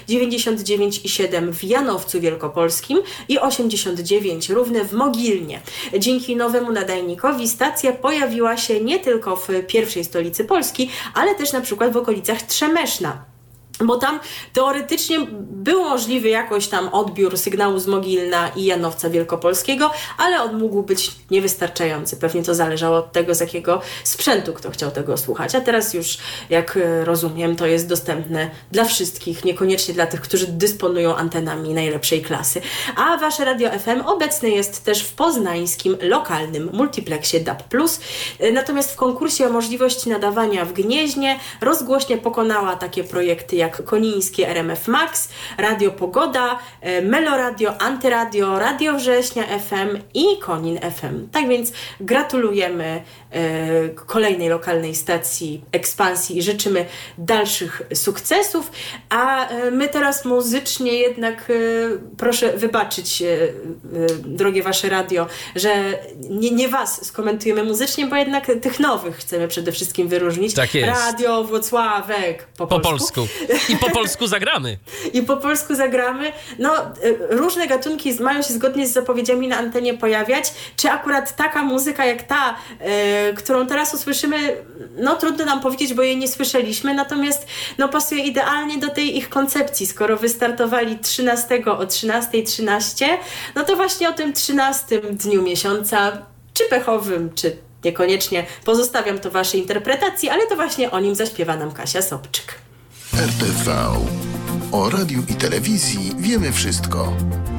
99,7 w Janowcu Wielkopolskim i 89 równe w Mogilnie. Dzięki nowemu nadajnikowi stacja pojawiła się nie tylko w pierwszej stolicy Polski, ale też na przykład w okolicach Trzemeszna. Bo tam teoretycznie był możliwy jakoś tam odbiór sygnału z Mogilna i Janowca Wielkopolskiego, ale on mógł być niewystarczający. Pewnie to zależało od tego, z jakiego sprzętu kto chciał tego słuchać. A teraz już, jak rozumiem, to jest dostępne dla wszystkich, niekoniecznie dla tych, którzy dysponują antenami najlepszej klasy. A Wasze Radio FM obecne jest też w poznańskim lokalnym multiplexie DAB+. Natomiast w konkursie o możliwości nadawania w Gnieźnie rozgłośnia pokonała takie projekty jak konińskie RMF Max, Radio Pogoda, Meloradio, Antyradio, Radio Września FM i Konin FM. Tak więc gratulujemy kolejnej lokalnej stacji ekspansji i życzymy dalszych sukcesów, a my teraz muzycznie jednak proszę wybaczyć, drogie Wasze radio, że nie Was skomentujemy muzycznie, bo jednak tych nowych chcemy przede wszystkim wyróżnić. Tak jest. Radio Włocławek po polsku. I po polsku zagramy. I po polsku zagramy. No, różne gatunki mają się zgodnie z zapowiedziami na antenie pojawiać. Czy akurat taka muzyka jak ta, którą teraz usłyszymy, no trudno nam powiedzieć, bo jej nie słyszeliśmy, natomiast no, pasuje idealnie do tej ich koncepcji. Skoro wystartowali 13 o 13:13, no to właśnie o tym 13 dniu miesiąca, czy pechowym, czy niekoniecznie, pozostawiam to Waszej interpretacji, ale to właśnie o nim zaśpiewa nam Kasia Sobczyk. RTV. O radiu i telewizji wiemy wszystko.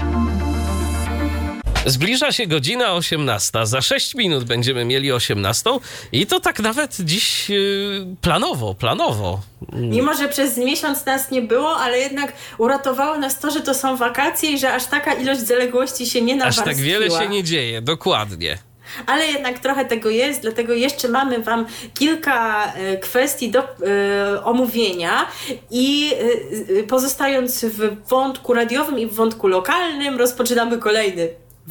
Zbliża się godzina 18. Za 6 minut będziemy mieli 18 i to tak nawet dziś planowo. Mimo, że przez miesiąc nas nie było, ale jednak uratowało nas to, że to są wakacje i że aż taka ilość zaległości się nie nawarstwiła. Aż tak wiele się nie dzieje, dokładnie. Ale jednak trochę tego jest, dlatego jeszcze mamy Wam kilka kwestii do omówienia i pozostając w wątku radiowym i w wątku lokalnym, rozpoczynamy kolejny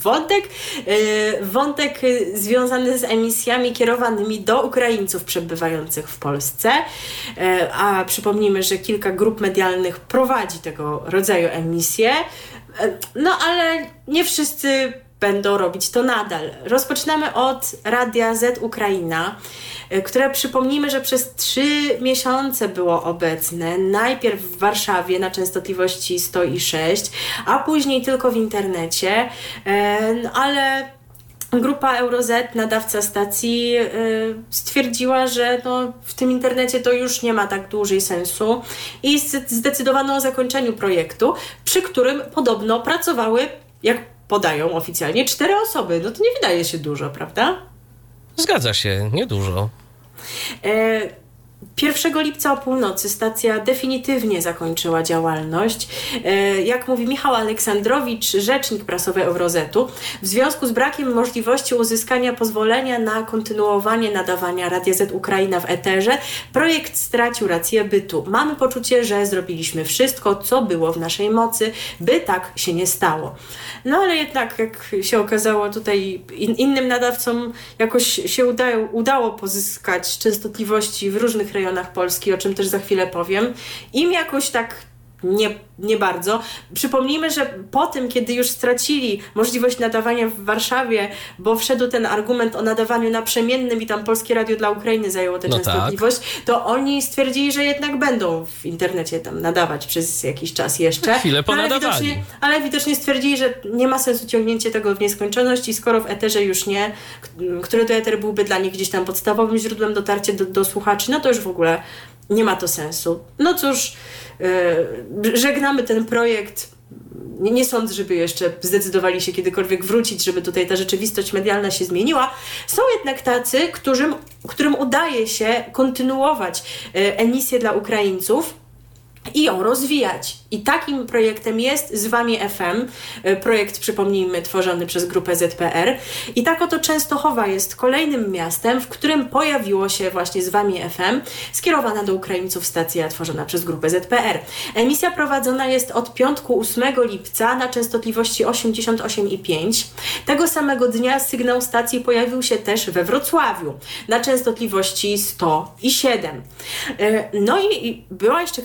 wątek związany z emisjami kierowanymi do Ukraińców przebywających w Polsce, a przypomnijmy, że kilka grup medialnych prowadzi tego rodzaju emisje, no ale nie wszyscy będą robić to nadal. Rozpoczynamy od Radia Z Ukraina, które przypomnijmy, że przez 3 miesiące było obecne. Najpierw w Warszawie na częstotliwości 100,6, a później tylko w internecie, ale grupa EuroZ, nadawca stacji, stwierdziła, że no, w tym internecie to już nie ma tak dłużej sensu i zdecydowano o zakończeniu projektu, przy którym podobno pracowały, jak podają oficjalnie, 4 osoby. No to nie wydaje się dużo, prawda? Zgadza się, niedużo. 1 lipca o północy stacja definitywnie zakończyła działalność. Jak mówi Michał Aleksandrowicz, rzecznik prasowy Eurozetu, w związku z brakiem możliwości uzyskania pozwolenia na kontynuowanie nadawania Radia Z Ukraina w eterze, projekt stracił rację bytu. Mamy poczucie, że zrobiliśmy wszystko, co było w naszej mocy, by tak się nie stało. No ale jednak, jak się okazało, tutaj innym nadawcom jakoś się udało pozyskać częstotliwości w różnych rejonach Polski, o czym też za chwilę powiem. Im jakoś tak nie bardzo. Przypomnijmy, że po tym, kiedy już stracili możliwość nadawania w Warszawie, bo wszedł ten argument o nadawaniu naprzemiennym i tam Polskie Radio dla Ukrainy zajęło tę częstotliwość, to oni stwierdzili, że jednak będą w internecie tam nadawać przez jakiś czas jeszcze. Chwilę ponadawali. Ale widocznie stwierdzili, że nie ma sensu ciągnięcie tego w nieskończoność i skoro w eterze już nie, który to eter byłby dla nich gdzieś tam podstawowym źródłem dotarcia do słuchaczy, no to już w ogóle nie ma to sensu. No cóż, żegnamy ten projekt. Nie sądzę, żeby jeszcze zdecydowali się kiedykolwiek wrócić, żeby tutaj ta rzeczywistość medialna się zmieniła. Są jednak tacy, którym udaje się kontynuować emisję dla Ukraińców i ją rozwijać. I takim projektem jest Z Wami FM, projekt, przypomnijmy, tworzony przez grupę ZPR. I tak oto Częstochowa jest kolejnym miastem, w którym pojawiło się właśnie Z Wami FM, skierowana do Ukraińców stacja tworzona przez grupę ZPR. Emisja prowadzona jest od piątku 8 lipca na częstotliwości 88,5. Tego samego dnia sygnał stacji pojawił się też we Wrocławiu na częstotliwości 100,7. No i była jeszcze kwestia, o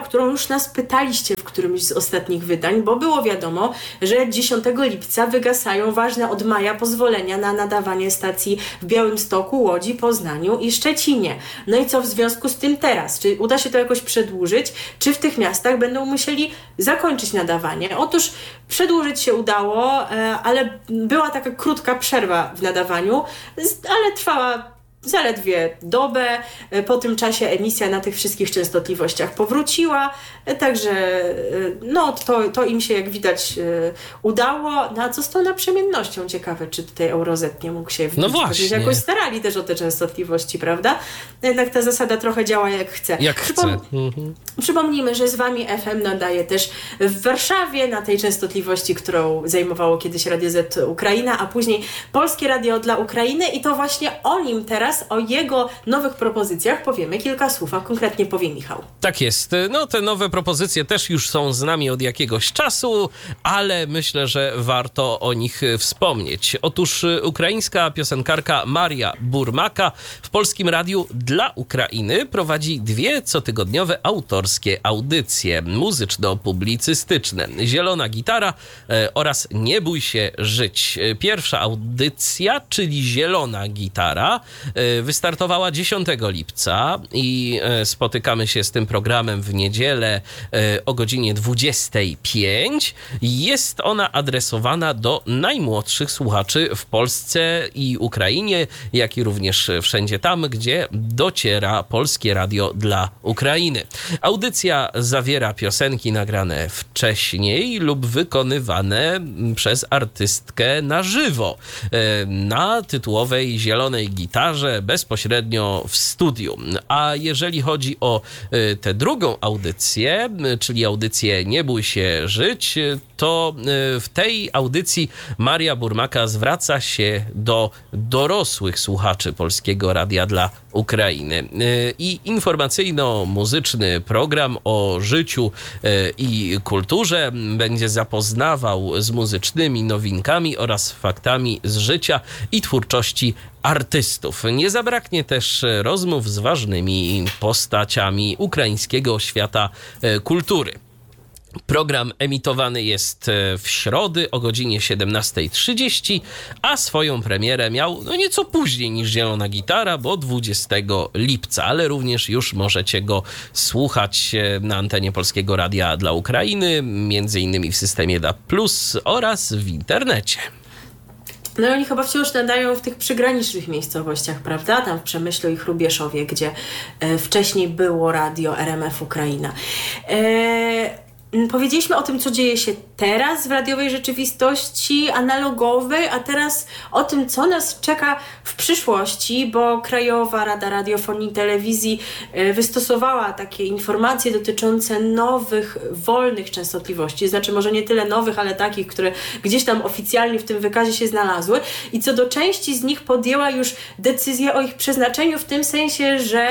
którą już nas pytaliście w którymś z ostatnich wydań, bo było wiadomo, że 10 lipca wygasają ważne od maja pozwolenia na nadawanie stacji w Białymstoku, Łodzi, Poznaniu i Szczecinie. No i co w związku z tym teraz? Czy uda się to jakoś przedłużyć? Czy w tych miastach będą musieli zakończyć nadawanie? Otóż przedłużyć się udało, ale była taka krótka przerwa w nadawaniu, ale trwała zaledwie dobę. Po tym czasie emisja na tych wszystkich częstotliwościach powróciła, także no to im się, jak widać, udało. No a co z tą naprzemiennością? Ciekawe, czy tutaj Euroset nie mógł się wbić. No właśnie. Pewnie jakoś starali też o te częstotliwości, prawda? Jednak ta zasada trochę działa jak chce. Przypomnijmy, że z Wami FM nadaje też w Warszawie na tej częstotliwości, którą zajmowało kiedyś Radio Z Ukraina, a później Polskie Radio dla Ukrainy i to właśnie o nim teraz, o jego nowych propozycjach powiemy kilka słów, a konkretnie powie Michał. Tak jest. No te nowe propozycje też już są z nami od jakiegoś czasu, ale myślę, że warto o nich wspomnieć. Otóż ukraińska piosenkarka Maria Burmaka w Polskim Radiu dla Ukrainy prowadzi 2 cotygodniowe autorskie audycje muzyczno-publicystyczne. Zielona gitara oraz Nie bój się żyć. Pierwsza audycja, czyli Zielona gitara, wystartowała 10 lipca i spotykamy się z tym programem w niedzielę o godzinie 25. Jest ona adresowana do najmłodszych słuchaczy w Polsce i Ukrainie, jak i również wszędzie tam, gdzie dociera Polskie Radio dla Ukrainy. Audycja zawiera piosenki nagrane wcześniej lub wykonywane przez artystkę na żywo na tytułowej zielonej gitarze bezpośrednio w studiu. A jeżeli chodzi o tę drugą audycję, czyli audycję Nie bój się żyć, to w tej audycji Maria Burmaka zwraca się do dorosłych słuchaczy Polskiego Radia dla Ukrainy. I informacyjno-muzyczny program o życiu i kulturze będzie zapoznawał z muzycznymi nowinkami oraz faktami z życia i twórczości artystów. Nie zabraknie też rozmów z ważnymi postaciami ukraińskiego świata kultury. Program emitowany jest w środy o godzinie 17:30, a swoją premierę miał nieco później niż Zielona gitara, bo 20 lipca, ale również już możecie go słuchać na antenie Polskiego Radia dla Ukrainy, między innymi w systemie DAB+, oraz w internecie. No i oni chyba wciąż nadają w tych przygranicznych miejscowościach, prawda? Tam w Przemyślu i Hrubieszowie, gdzie wcześniej było radio RMF Ukraina. Powiedzieliśmy o tym, co dzieje się teraz w radiowej rzeczywistości analogowej, a teraz o tym, co nas czeka w przyszłości, bo Krajowa Rada Radiofonii i Telewizji wystosowała takie informacje dotyczące nowych, wolnych częstotliwości, znaczy może nie tyle nowych, ale takich, które gdzieś tam oficjalnie w tym wykazie się znalazły i co do części z nich podjęła już decyzję o ich przeznaczeniu w tym sensie, że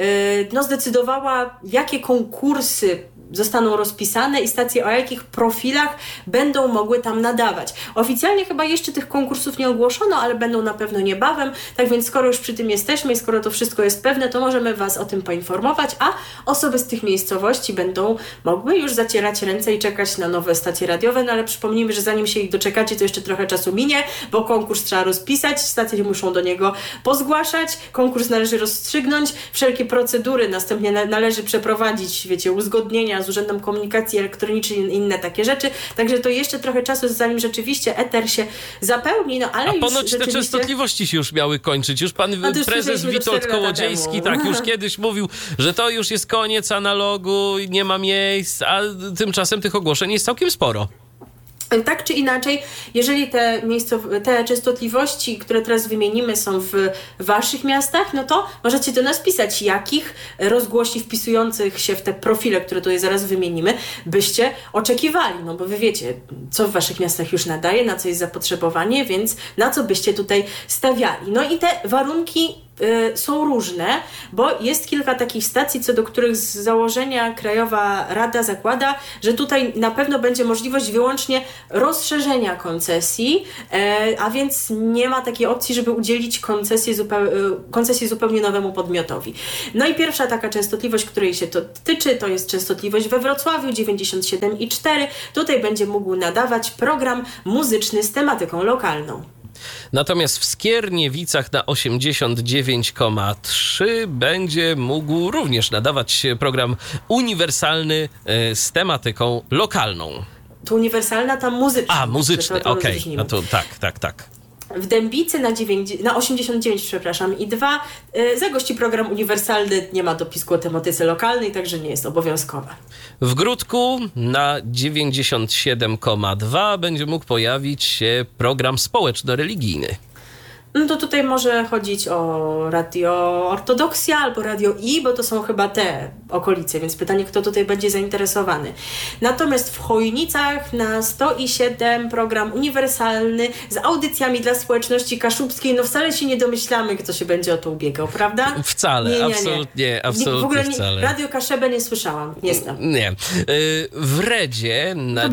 zdecydowała, jakie konkursy zostaną rozpisane i stacje o jakich profilach będą mogły tam nadawać. Oficjalnie chyba jeszcze tych konkursów nie ogłoszono, ale będą na pewno niebawem, tak więc skoro już przy tym jesteśmy i skoro to wszystko jest pewne, to możemy Was o tym poinformować, a osoby z tych miejscowości będą mogły już zacierać ręce i czekać na nowe stacje radiowe, no ale przypomnijmy, że zanim się ich doczekacie, to jeszcze trochę czasu minie, bo konkurs trzeba rozpisać, stacje muszą do niego pozgłaszać, konkurs należy rozstrzygnąć, wszelkie procedury następnie należy przeprowadzić, uzgodnienia z Urzędem Komunikacji Elektronicznej i inne takie rzeczy. Także to jeszcze trochę czasu, zanim rzeczywiście eter się zapełni, ale a już ponoć te częstotliwości się już miały kończyć. Już pan prezes Witold Kołodziejski już kiedyś mówił, że to już jest koniec analogu, nie ma miejsc, a tymczasem tych ogłoszeń jest całkiem sporo. Tak czy inaczej, jeżeli te częstotliwości, które teraz wymienimy, są w Waszych miastach, no to możecie do nas pisać, jakich rozgłośni wpisujących się w te profile, które tutaj zaraz wymienimy, byście oczekiwali. No bo Wy wiecie, co w Waszych miastach już nadaje, na co jest zapotrzebowanie, więc na co byście tutaj stawiali. No i te warunki są różne, bo jest kilka takich stacji, co do których z założenia Krajowa Rada zakłada, że tutaj na pewno będzie możliwość wyłącznie rozszerzenia koncesji, a więc nie ma takiej opcji, żeby udzielić koncesji zupełnie nowemu podmiotowi. No i pierwsza taka częstotliwość, której się to tyczy, to jest częstotliwość we Wrocławiu 97,4. Tutaj będzie mógł nadawać program muzyczny z tematyką lokalną. Natomiast w Skierniewicach na 89,3 będzie mógł również nadawać program uniwersalny z tematyką lokalną. Tu uniwersalna, tam muzyczna. A, muzyczny, okej. No to tak. W Dębicy na 89, przepraszam, i 2 zagości program uniwersalny, nie ma dopisku o tematyce lokalnej, także nie jest obowiązkowa. W Gródku na 97,2 będzie mógł pojawić się program społeczno-religijny. No to tutaj może chodzić o Radio Ortodoksja albo Radio I, bo to są chyba te okolice, więc pytanie, kto tutaj będzie zainteresowany. Natomiast w Chojnicach na 107 program uniwersalny z audycjami dla społeczności kaszubskiej. No wcale się nie domyślamy, kto się będzie o to ubiegał, prawda? Wcale, nie. Absolutnie w ogóle wcale. Radio Kaszebę nie słyszałam, nie znam. Nie. W Redzie na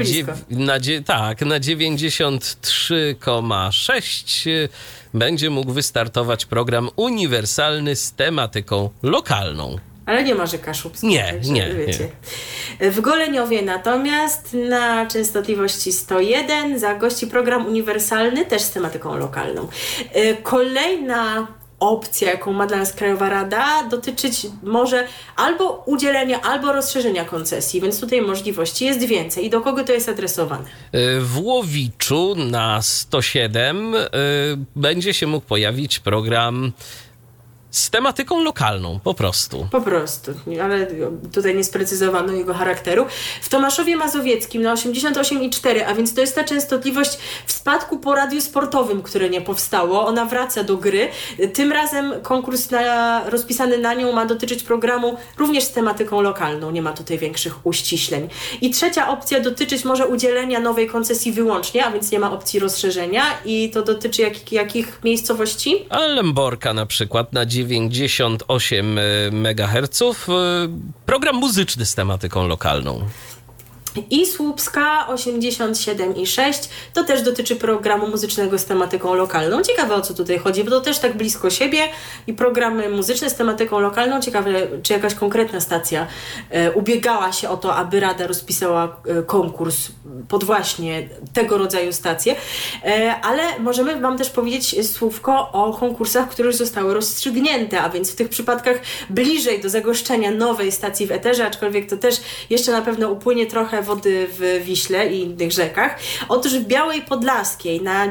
93,6 będzie mógł wystartować program uniwersalny z tematyką lokalną. Ale nie ma, że kaszubskiej. Nie. W Goleniowie natomiast na częstotliwości 101 zagości program uniwersalny też z tematyką lokalną. Kolejna opcja, jaką ma dla nas Krajowa Rada, dotyczyć może albo udzielenia, albo rozszerzenia koncesji, więc tutaj możliwości jest więcej. I do kogo to jest adresowane? W Łowiczu na 107 będzie się mógł pojawić program z tematyką lokalną, po prostu, ale tutaj nie sprecyzowano jego charakteru. W Tomaszowie Mazowieckim na 88,4, a więc to jest ta częstotliwość w spadku po radiu sportowym, które nie powstało. Ona wraca do gry. Tym razem konkurs rozpisany na nią ma dotyczyć programu również z tematyką lokalną. Nie ma tutaj większych uściśleń. I trzecia opcja dotyczyć może udzielenia nowej koncesji wyłącznie, a więc nie ma opcji rozszerzenia i to dotyczy jakich miejscowości? A Lęborka na przykład na 98 MHz, program muzyczny z tematyką lokalną. I Słupska 87,6 to też dotyczy programu muzycznego z tematyką lokalną. Ciekawe, o co tutaj chodzi, bo to też tak blisko siebie i programy muzyczne z tematyką lokalną. Ciekawe, czy jakaś konkretna stacja ubiegała się o to, aby Rada rozpisała konkurs pod właśnie tego rodzaju stacje. Ale możemy Wam też powiedzieć słówko o konkursach, które już zostały rozstrzygnięte, a więc w tych przypadkach bliżej do zagoszczenia nowej stacji w eterze, aczkolwiek to też jeszcze na pewno upłynie trochę wody w Wiśle i innych rzekach. Otóż w Białej Podlaskiej na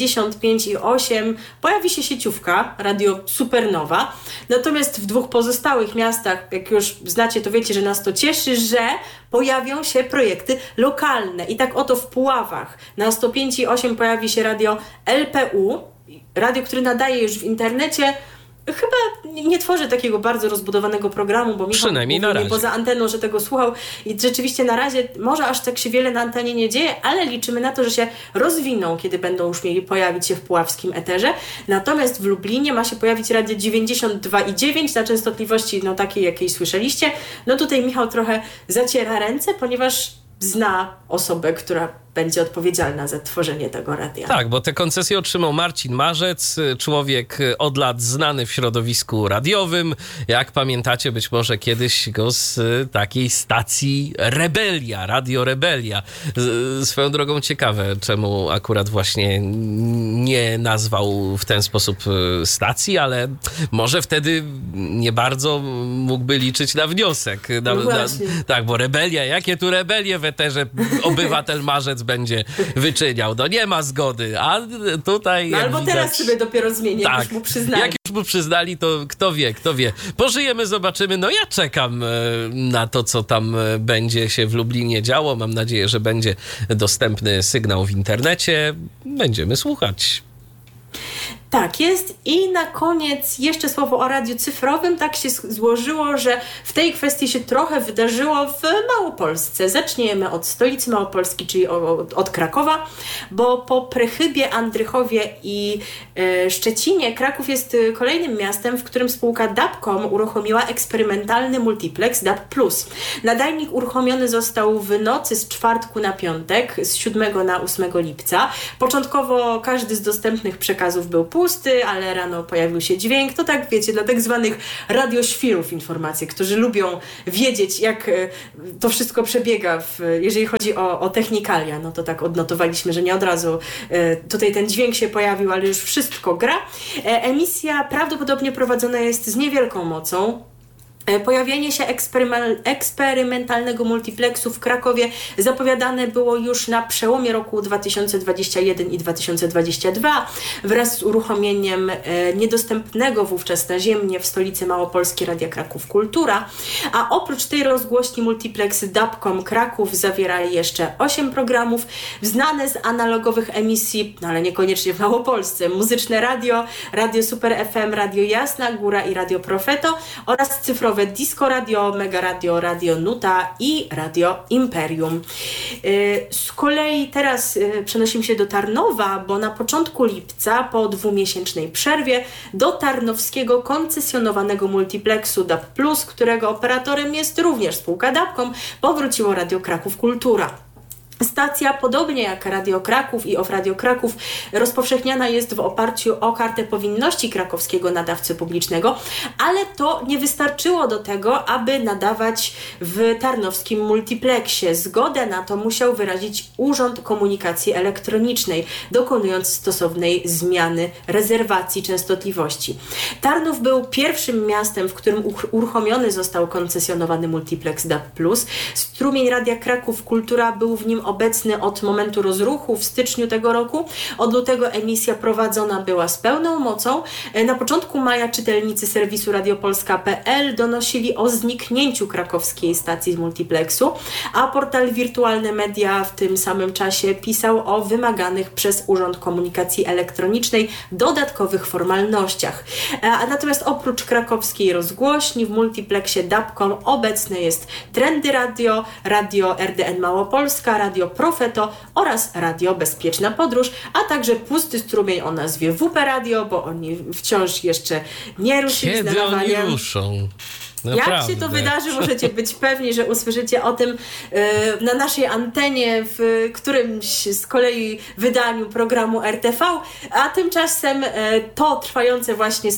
95,8 pojawi się sieciówka Radio Supernowa. Natomiast w 2 pozostałych miastach, jak już znacie, to wiecie, że nas to cieszy, że pojawią się projekty lokalne. I tak oto w Puławach na 105,8 pojawi się radio LPU, radio, które nadaje już w internecie. Chyba nie tworzy takiego bardzo rozbudowanego programu, bo Michał mówił mi poza anteną, że tego słuchał i rzeczywiście na razie może aż tak się wiele na antenie nie dzieje, ale liczymy na to, że się rozwiną, kiedy będą już mieli pojawić się w puławskim eterze. Natomiast w Lublinie ma się pojawić radio 92,9 na częstotliwości takiej, jakiej słyszeliście. No tutaj Michał trochę zaciera ręce, ponieważ zna osobę, która będzie odpowiedzialna za tworzenie tego radia. Tak, bo te koncesje otrzymał Marcin Marzec, człowiek od lat znany w środowisku radiowym. Jak pamiętacie, być może kiedyś go z takiej stacji Rebelia, Radio Rebelia. Swoją drogą ciekawe, czemu akurat właśnie nie nazwał w ten sposób stacji, ale może wtedy nie bardzo mógłby liczyć na wniosek. Tak, bo Rebelia, jakie tu rebelie w eterze obywatel Marzec będzie wyczyniał. No nie ma zgody, a tutaj... No albo widać, teraz sobie dopiero zmieni, tak, jak już mu przyznali. Jak już mu przyznali, to kto wie. Pożyjemy, zobaczymy. No ja czekam na to, co tam będzie się w Lublinie działo. Mam nadzieję, że będzie dostępny sygnał w internecie. Będziemy słuchać. Tak jest. I na koniec jeszcze słowo o radiu cyfrowym. Tak się złożyło, że w tej kwestii się trochę wydarzyło w Małopolsce. Zaczniemy od stolicy Małopolski, czyli od Krakowa, bo po Prechybie, Andrychowie i Szczecinie Kraków jest kolejnym miastem, w którym spółka DAB.com uruchomiła eksperymentalny multiplex DAB+. Nadajnik uruchomiony został w nocy z czwartku na piątek, z 7 na 8 lipca. Początkowo każdy z dostępnych przekazów był pusty, ale rano pojawił się dźwięk. To tak, wiecie, dla tak zwanych radioświrów informacje, którzy lubią wiedzieć, jak to wszystko przebiega, jeżeli chodzi o technikalia. No to tak odnotowaliśmy, że nie od razu tutaj ten dźwięk się pojawił, ale już wszystko gra. Emisja prawdopodobnie prowadzona jest z niewielką mocą. Pojawienie się eksperymentalnego multiplexu w Krakowie zapowiadane było już na przełomie roku 2021 i 2022 wraz z uruchomieniem niedostępnego wówczas naziemnie w stolicy Małopolskiej Radia Kraków Kultura, a oprócz tej rozgłośni multiplex DAB.com Kraków zawiera jeszcze 8 programów znane z analogowych emisji, no ale niekoniecznie w Małopolsce, Muzyczne Radio, Radio Super FM, Radio Jasna Góra i Radio Profeto oraz cyfrowe Disco Radio, Mega Radio, Radio Nuta i Radio Imperium. Z kolei teraz przenosimy się do Tarnowa, bo na początku lipca, po 2-miesięcznej przerwie, do tarnowskiego koncesjonowanego multiplexu DAB+, którego operatorem jest również spółka DAB.com, powróciło Radio Kraków Kultura. Stacja, podobnie jak Radio Kraków i OFF Radio Kraków, rozpowszechniana jest w oparciu o kartę powinności krakowskiego nadawcy publicznego, ale to nie wystarczyło do tego, aby nadawać w tarnowskim multiplexie. Zgodę na to musiał wyrazić Urząd Komunikacji Elektronicznej, dokonując stosownej zmiany rezerwacji częstotliwości. Tarnów był pierwszym miastem, w którym uruchomiony został koncesjonowany multiplex DAB+. Strumień Radia Kraków Kultura był w nim obecny od momentu rozruchu w styczniu tego roku. Od lutego emisja prowadzona była z pełną mocą. Na początku maja czytelnicy serwisu radiopolska.pl donosili o zniknięciu krakowskiej stacji z multiplexu, a portal Wirtualne Media w tym samym czasie pisał o wymaganych przez Urząd Komunikacji Elektronicznej dodatkowych formalnościach. Natomiast oprócz krakowskiej rozgłośni w multiplexie DAB.com obecne jest Trendy Radio, Radio RDN Małopolska, Radio Profeto oraz Radio Bezpieczna Podróż, a także pusty strumień o nazwie WP Radio, bo oni wciąż jeszcze nie ruszyli z nadawaniem. Kiedy oni ruszą? Naprawdę. Jak się to wydarzy, możecie być pewni, że usłyszycie o tym na naszej antenie w którymś z kolei wydaniu programu RTV, a tymczasem to trwające właśnie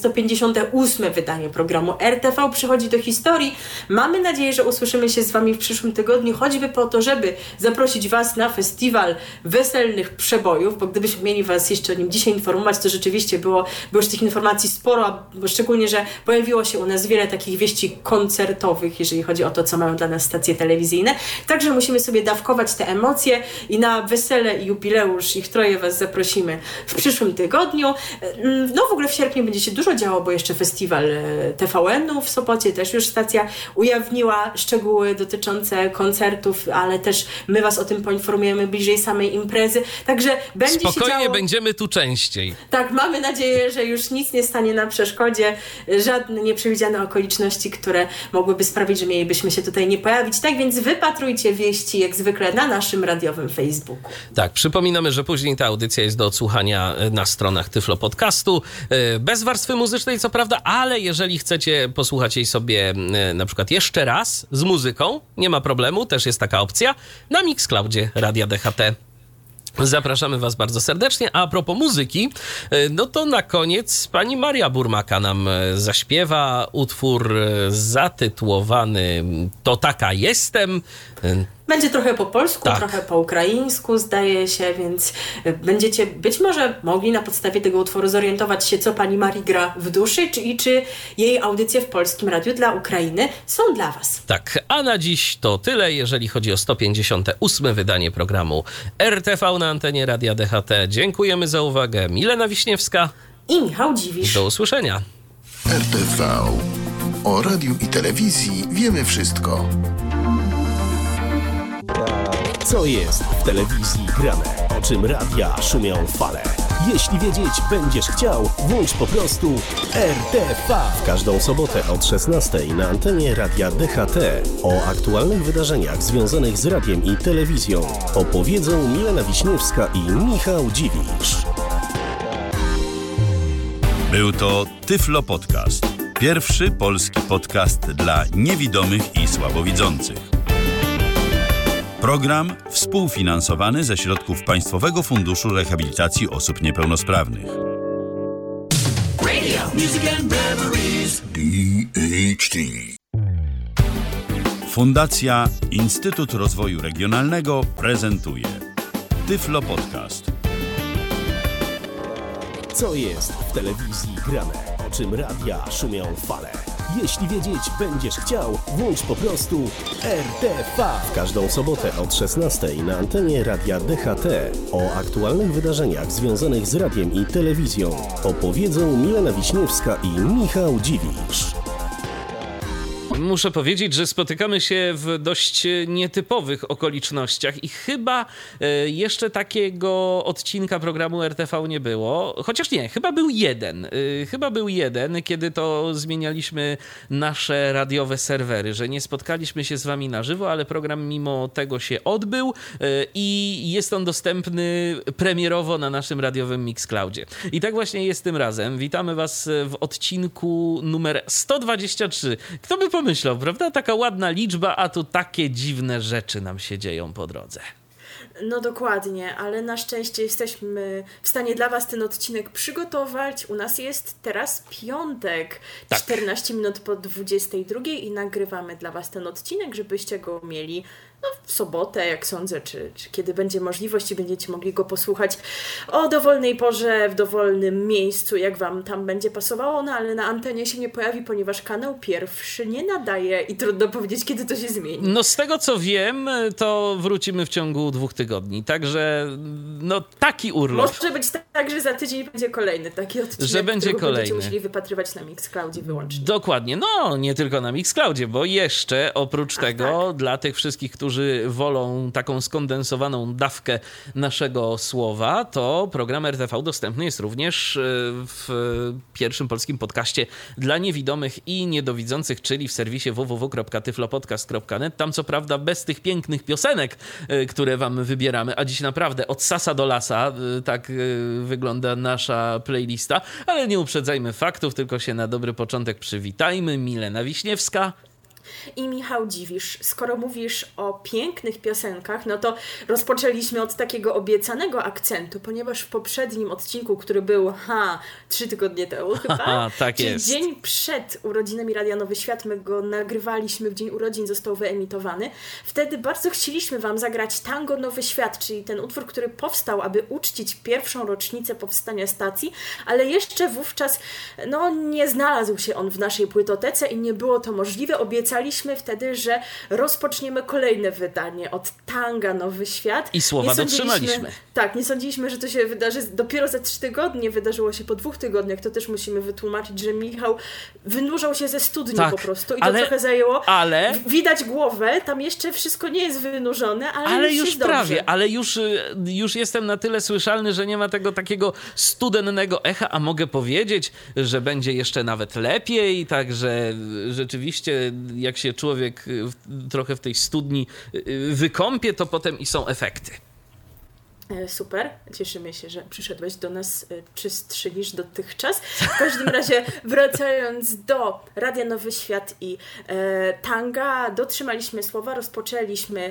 158 wydanie programu RTV przychodzi do historii. Mamy nadzieję, że usłyszymy się z Wami w przyszłym tygodniu, choćby po to, żeby zaprosić Was na festiwal weselnych przebojów, bo gdybyśmy mieli Was jeszcze o nim dzisiaj informować, to rzeczywiście było już tych informacji sporo, bo szczególnie, że pojawiło się u nas wiele takich wieści koncertowych, jeżeli chodzi o to, co mają dla nas stacje telewizyjne. Także musimy sobie dawkować te emocje i na wesele i jubileusz ich troje Was zaprosimy w przyszłym tygodniu. No w ogóle w sierpniu będzie się dużo działo, bo jeszcze festiwal TVN-u w Sopocie, też już stacja ujawniła szczegóły dotyczące koncertów, ale też my Was o tym poinformujemy bliżej samej imprezy. Także będzie spokojnie się działo. Będziemy tu częściej. Tak, mamy nadzieję, że już nic nie stanie na przeszkodzie, żadne nieprzewidziane okoliczności, które mogłyby sprawić, że mielibyśmy się tutaj nie pojawić. Tak więc wypatrujcie wieści jak zwykle na naszym radiowym Facebooku. Tak, przypominamy, że później ta audycja jest do odsłuchania na stronach Tyflo Podcastu. Bez warstwy muzycznej, co prawda, ale jeżeli chcecie posłuchać jej sobie na przykład jeszcze raz z muzyką, nie ma problemu, też jest taka opcja na Mixcloudzie Radia DHT. Zapraszamy Was bardzo serdecznie. A propos muzyki, no to na koniec pani Maria Burmaka nam zaśpiewa utwór zatytułowany To taka jestem. Będzie trochę po polsku, tak, trochę po ukraińsku, zdaje się, więc będziecie być może mogli na podstawie tego utworu zorientować się, co pani Marii gra w duszy i czy jej audycje w Polskim Radiu dla Ukrainy są dla Was. Tak, a na dziś to tyle, jeżeli chodzi o 158. wydanie programu RTV na antenie Radia DHT. Dziękujemy za uwagę. Milena Wiśniewska i Michał Dziwisz. Do usłyszenia. RTV. O radiu i telewizji wiemy wszystko. Co jest w telewizji grane? O czym radia szumią fale? Jeśli wiedzieć będziesz chciał, włącz po prostu RTV. W każdą sobotę od 16 na antenie Radia DHT o aktualnych wydarzeniach związanych z radiem i telewizją opowiedzą Milena Wiśniewska i Michał Dziwisz. Był to Tyflo Podcast. Pierwszy polski podcast dla niewidomych i słabowidzących. Program współfinansowany ze środków Państwowego Funduszu Rehabilitacji Osób Niepełnosprawnych. Radio Music and Memories DHT. Fundacja Instytut Rozwoju Regionalnego prezentuje Tyflo Podcast. Co jest w telewizji grane? O czym radia szumią fale? Jeśli wiedzieć będziesz chciał, włącz po prostu RTV. W każdą sobotę od 16 na antenie Radia DHT o aktualnych wydarzeniach związanych z radiem i telewizją opowiedzą Milena Wiśniewska i Michał Dziwisz. Muszę powiedzieć, że spotykamy się w dość nietypowych okolicznościach i chyba jeszcze takiego odcinka programu RTV nie było. Chociaż nie, chyba był jeden. Chyba był jeden, kiedy to zmienialiśmy nasze radiowe serwery, że nie spotkaliśmy się z wami na żywo, ale program mimo tego się odbył i jest on dostępny premierowo na naszym radiowym Mixcloudzie. I tak właśnie jest tym razem. Witamy was w odcinku numer 123. Kto by pomyślał, prawda? Taka ładna liczba, a tu takie dziwne rzeczy nam się dzieją po drodze. No dokładnie, ale na szczęście jesteśmy w stanie dla was ten odcinek przygotować. U nas jest teraz piątek, tak. 14 minut po 22 i nagrywamy dla was ten odcinek, żebyście go mieli w sobotę, jak sądzę, czy kiedy będzie możliwość i będziecie mogli go posłuchać o dowolnej porze, w dowolnym miejscu, jak wam tam będzie pasowało, no ale na antenie się nie pojawi, ponieważ kanał pierwszy nie nadaje i trudno powiedzieć, kiedy to się zmieni. No z tego co wiem, to wrócimy w ciągu 2 tygodni, także no taki urlop. Może być tak, że za tydzień będzie kolejny taki odcinek, że będzie kolejny. Będziecie musieli wypatrywać na Mixcloudzie wyłącznie. Dokładnie, no nie tylko na Mixcloudzie, bo jeszcze oprócz tego tak. dla tych wszystkich, którzy wolą taką skondensowaną dawkę naszego słowa, to program RTV dostępny jest również w pierwszym polskim podcaście dla niewidomych i niedowidzących, czyli w serwisie www.tyflopodcast.net. Tam co prawda bez tych pięknych piosenek, które wam wybieramy, a dziś naprawdę od sasa do lasa, tak wygląda nasza playlista, ale nie uprzedzajmy faktów, tylko się na dobry początek przywitajmy. Milena Wiśniewska i Michał Dziwisz. Skoro mówisz o pięknych piosenkach, no to rozpoczęliśmy od takiego obiecanego akcentu, ponieważ w poprzednim odcinku, który był 3 tygodnie temu chyba, tak czyli jest. dzień przed urodzinami Radia Nowy Świat, my go nagrywaliśmy, w dzień urodzin został wyemitowany. Wtedy bardzo chcieliśmy wam zagrać Tango Nowy Świat, czyli ten utwór, który powstał, aby uczcić pierwszą rocznicę powstania stacji, ale jeszcze wówczas nie znalazł się on w naszej płytotece i nie było to możliwe. Obiecaliśmy wtedy, że rozpoczniemy kolejne wydanie od Tanga Nowy Świat. I słowa dotrzymaliśmy. Tak, nie sądziliśmy, że to się wydarzy dopiero za 3 tygodnie. Wydarzyło się po 2 tygodniach. To też musimy wytłumaczyć, że Michał wynurzał się ze studni po prostu i to trochę zajęło. Ale widać głowę, tam jeszcze wszystko nie jest wynurzone, ale już jest prawie, dobrze. ale już jestem na tyle słyszalny, że nie ma tego takiego studennego echa, a mogę powiedzieć, że będzie jeszcze nawet lepiej, także rzeczywiście jak się człowiek trochę w tej studni wykąpie, to potem i są efekty. Super, cieszymy się, że przyszedłeś do nas czystszy niż dotychczas. W każdym razie wracając do Radia Nowy Świat i Tanga, dotrzymaliśmy słowa, rozpoczęliśmy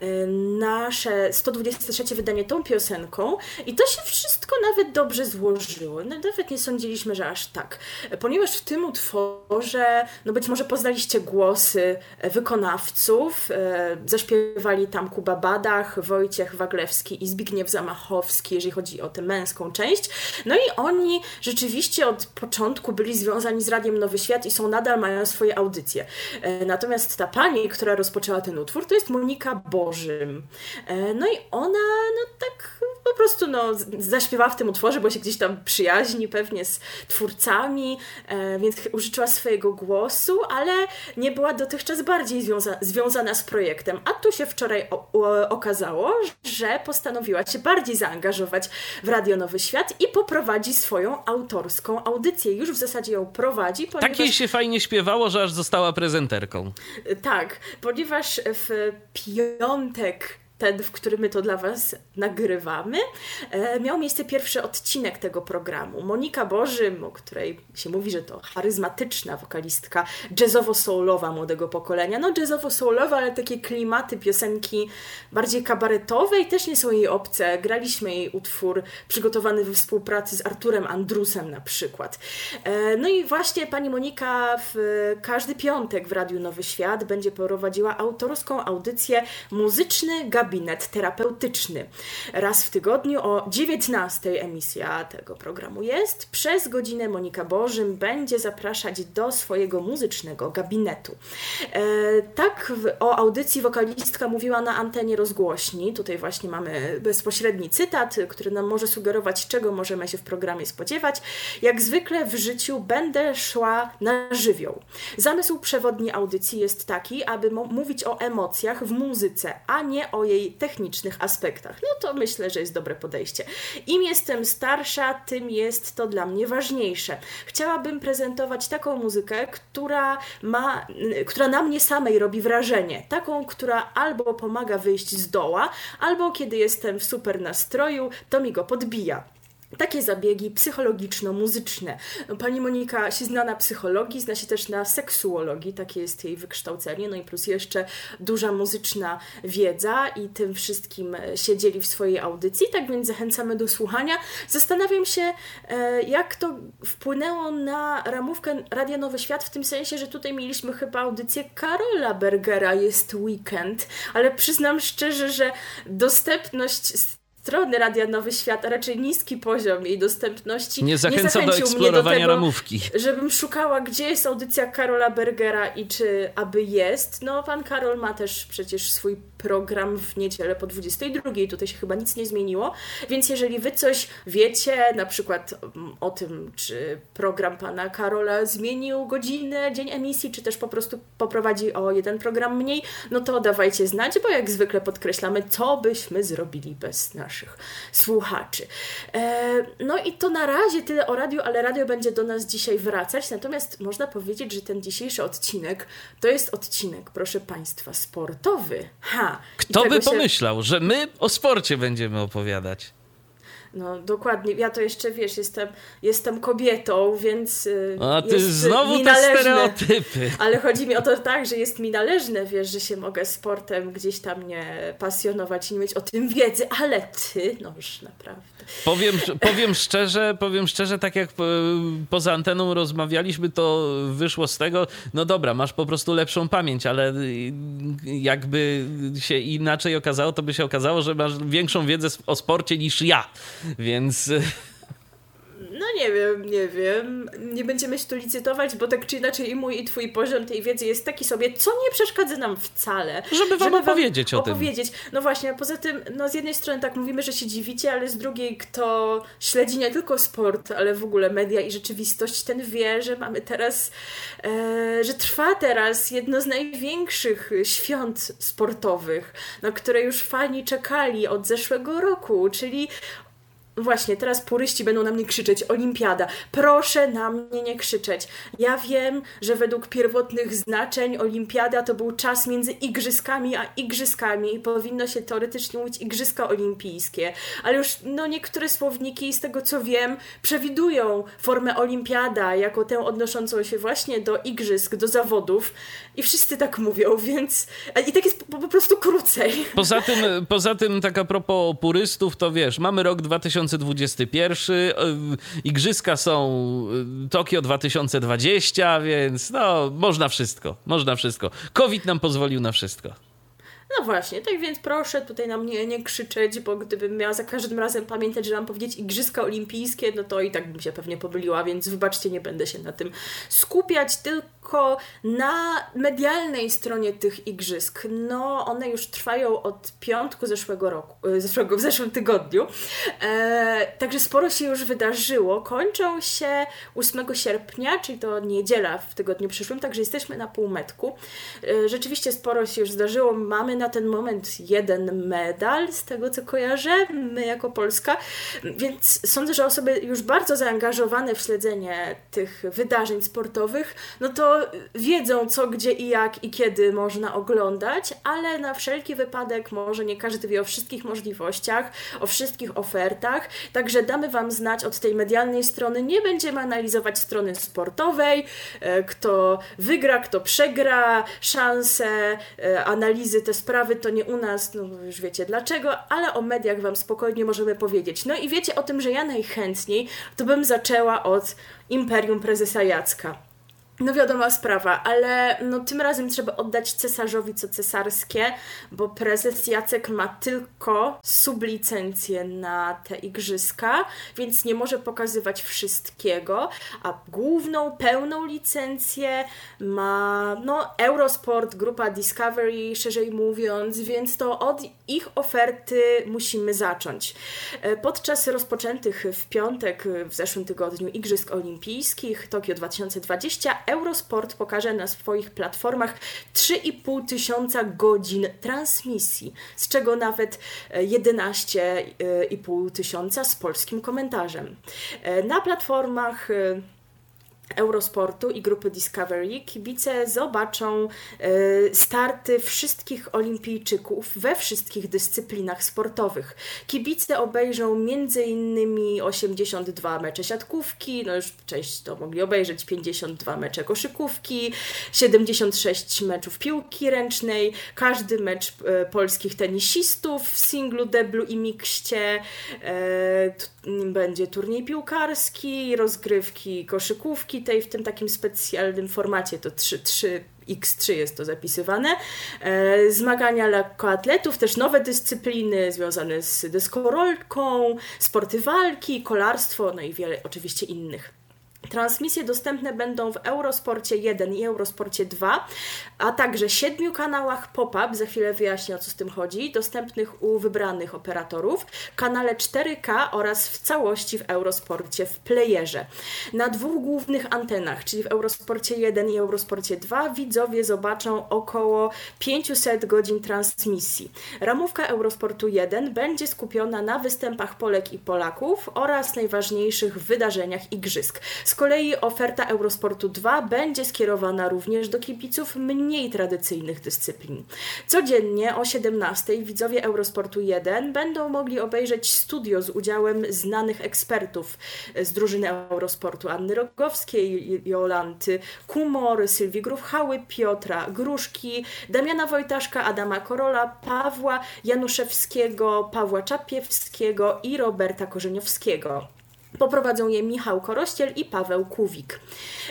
nasze 123 wydanie tą piosenką i to się wszystko nawet dobrze złożyło. Nawet nie sądziliśmy, że aż tak. Ponieważ w tym utworze, być może poznaliście głosy wykonawców, zaśpiewali tam Kuba Badach, Wojciech Waglewski i Zbigniew Zamachowski, jeżeli chodzi o tę męską część. No i oni rzeczywiście od początku byli związani z Radiem Nowy Świat i mają swoje audycje. Natomiast ta pani, która rozpoczęła ten utwór, to jest Monika Bożym. No i ona tak po prostu zaśpiewała w tym utworze, bo się gdzieś tam przyjaźni pewnie z twórcami, więc użyczyła swojego głosu, ale nie była dotychczas bardziej związana z projektem. A tu się wczoraj okazało, że postanowiła się bardziej zaangażować w Radio Nowy Świat i poprowadzi swoją autorską audycję. Już w zasadzie ją prowadzi. Tak jej się fajnie śpiewało, że aż została prezenterką. Tak, ponieważ w piątek, ten, w którym my to dla Was nagrywamy, miał miejsce pierwszy odcinek tego programu. Monika Bożym, o której się mówi, że to charyzmatyczna wokalistka jazzowo-soulowa młodego pokolenia. Jazzowo-soulowa, ale takie klimaty, piosenki bardziej kabaretowe i też nie są jej obce. Graliśmy jej utwór przygotowany we współpracy z Arturem Andrusem na przykład. I właśnie pani Monika w każdy piątek w Radiu Nowy Świat będzie prowadziła autorską audycję Muzyczny Gabinet Terapeutyczny. Raz w tygodniu o 19:00 emisja tego programu jest. Przez godzinę Monika Bożym będzie zapraszać do swojego muzycznego gabinetu. O audycji wokalistka mówiła na antenie rozgłośni. Tutaj właśnie mamy bezpośredni cytat, który nam może sugerować, czego możemy się w programie spodziewać. Jak zwykle w życiu będę szła na żywioł. Zamysł przewodni audycji jest taki, aby mówić o emocjach w muzyce, a nie o jej technicznych aspektach. To myślę, że jest dobre podejście. Im jestem starsza, tym jest to dla mnie ważniejsze. Chciałabym prezentować taką muzykę, która na mnie samej robi wrażenie. Taką, która albo pomaga wyjść z doła, albo kiedy jestem w super nastroju, to mi go podbija. Takie zabiegi psychologiczno-muzyczne. Pani Monika się zna na psychologii, zna się też na seksuologii, takie jest jej wykształcenie, i plus jeszcze duża muzyczna wiedza i tym wszystkim się dzieli w swojej audycji, tak więc zachęcamy do słuchania. Zastanawiam się, jak to wpłynęło na ramówkę Radia Nowy Świat, w tym sensie, że tutaj mieliśmy chyba audycję Karola Bergera, jest weekend, ale przyznam szczerze, że dostępność strony Radia Nowy Świat, a raczej niski poziom jej dostępności nie zachęca do eksplorowania mnie do tego, ramówki. Żebym szukała, gdzie jest audycja Karola Bergera i czy aby jest. Pan Karol ma też przecież swój program w niedzielę po 22:00. Tutaj się chyba nic nie zmieniło. Więc jeżeli wy coś wiecie, na przykład o tym, czy program pana Karola zmienił godzinę, dzień emisji, czy też po prostu poprowadzi o jeden program mniej, to dawajcie znać, bo jak zwykle podkreślamy, co byśmy zrobili bez naszych słuchaczy. I to na razie tyle o radiu, ale radio będzie do nas dzisiaj wracać, natomiast można powiedzieć, że ten dzisiejszy odcinek to jest odcinek, proszę Państwa, sportowy. Kto by pomyślał, że my o sporcie będziemy opowiadać? Dokładnie. Ja to jeszcze, jestem kobietą, więc a ty znowu te stereotypy. Ale chodzi mi o to tak, że jest mi należne, że się mogę sportem gdzieś tam nie pasjonować i nie mieć o tym wiedzy, ale ty, już naprawdę. Powiem szczerze, tak jak poza anteną rozmawialiśmy, to wyszło z tego, dobra, masz po prostu lepszą pamięć, ale jakby się inaczej okazało, to by się okazało, że masz większą wiedzę o sporcie niż ja. Więc... Nie wiem. Nie będziemy się tu licytować, bo tak czy inaczej i mój, i twój poziom tej wiedzy jest taki sobie, co nie przeszkadza nam wcale. Żeby wam opowiedzieć o tym. No właśnie, a poza tym, z jednej strony tak mówimy, że się dziwicie, ale z drugiej, kto śledzi nie tylko sport, ale w ogóle media i rzeczywistość, ten wie, że mamy teraz, że trwa teraz jedno z największych świąt sportowych, na które już fani czekali od zeszłego roku, czyli właśnie, teraz puryści będą na mnie krzyczeć, olimpiada. Proszę na mnie nie krzyczeć. Ja wiem, że według pierwotnych znaczeń olimpiada to był czas między igrzyskami a igrzyskami i powinno się teoretycznie mówić igrzyska olimpijskie. Ale już niektóre słowniki, z tego co wiem, przewidują formę olimpiada jako tę odnoszącą się właśnie do igrzysk, do zawodów i wszyscy tak mówią, więc... I tak jest po prostu krócej. Poza tym tak a propos purystów, to mamy rok 2021, igrzyska są Tokio 2020, więc można wszystko. COVID nam pozwolił na wszystko. No właśnie, tak więc proszę tutaj na mnie nie krzyczeć, bo gdybym miała za każdym razem pamiętać, że mam powiedzieć igrzyska olimpijskie, to i tak bym się pewnie pomyliła, więc wybaczcie, nie będę się na tym skupiać, tylko tylko na medialnej stronie tych igrzysk. No, one już trwają od piątku w zeszłym tygodniu. Także sporo się już wydarzyło. Kończą się 8 sierpnia, czyli to niedziela w tygodniu przyszłym, także jesteśmy na półmetku. Rzeczywiście sporo się już zdarzyło. Mamy na ten moment 1 medal, z tego co kojarzę, my jako Polska, więc sądzę, że osoby już bardzo zaangażowane w śledzenie tych wydarzeń sportowych, no to wiedzą co, gdzie i jak i kiedy można oglądać, ale na wszelki wypadek może nie każdy wie o wszystkich możliwościach, o wszystkich ofertach, także damy Wam znać od tej medialnej strony. Nie będziemy analizować strony sportowej, kto wygra, kto przegra, szanse, analizy, te sprawy to nie u nas, no już wiecie dlaczego, ale o mediach Wam spokojnie możemy powiedzieć. No i wiecie o tym, że ja najchętniej to bym zaczęła od Imperium Prezesa Jacka. No wiadoma sprawa, ale no tym razem trzeba oddać cesarzowi co cesarskie, bo prezes Jacek ma tylko sublicencję na te igrzyska, więc nie może pokazywać wszystkiego, a główną, pełną licencję ma Eurosport, grupa Discovery, szerzej mówiąc, więc to od ich oferty musimy zacząć. Podczas rozpoczętych w piątek w zeszłym tygodniu Igrzysk Olimpijskich Tokio 2020 Eurosport pokaże na swoich platformach 3,5 tysiąca godzin transmisji, z czego nawet 11,5 tysiąca z polskim komentarzem. Na platformach Eurosportu i grupy Discovery kibice zobaczą starty wszystkich olimpijczyków we wszystkich dyscyplinach sportowych. Kibice obejrzą m.in. 82 mecze siatkówki, no już część to mogli obejrzeć, 52 mecze koszykówki, 76 meczów piłki ręcznej, każdy mecz polskich tenisistów w singlu, deblu i mikście, będzie turniej piłkarski, rozgrywki koszykówki, tej w tym takim specjalnym formacie, to 3x3 jest to zapisywane. Zmagania lekkoatletów, też nowe dyscypliny związane z deskorolką, sporty walki, kolarstwo, no i wiele oczywiście innych. Transmisje dostępne będą w Eurosporcie 1 i Eurosporcie 2, a także 7 kanałach pop-up, za chwilę wyjaśnię o co z tym chodzi, dostępnych u wybranych operatorów, kanale 4K oraz w całości w Eurosporcie w playerze. Na 2 głównych antenach, czyli w Eurosporcie 1 i Eurosporcie 2, widzowie zobaczą około 500 godzin transmisji. Ramówka Eurosportu 1 będzie skupiona na występach Polek i Polaków oraz najważniejszych wydarzeniach igrzysk. Z kolei oferta Eurosportu 2 będzie skierowana również do kibiców mniej tradycyjnych dyscyplin. Codziennie o 17:00 widzowie Eurosportu 1 będą mogli obejrzeć studio z udziałem znanych ekspertów z drużyny Eurosportu: Anny Rogowskiej, Jolanty Kumor, Sylwii Gruchhały, Piotra Gruszki, Damiana Wojtaszka, Adama Korola, Pawła Januszewskiego, Pawła Czapiewskiego i Roberta Korzeniowskiego. Poprowadzą je Michał Korościel i Paweł Kuwik.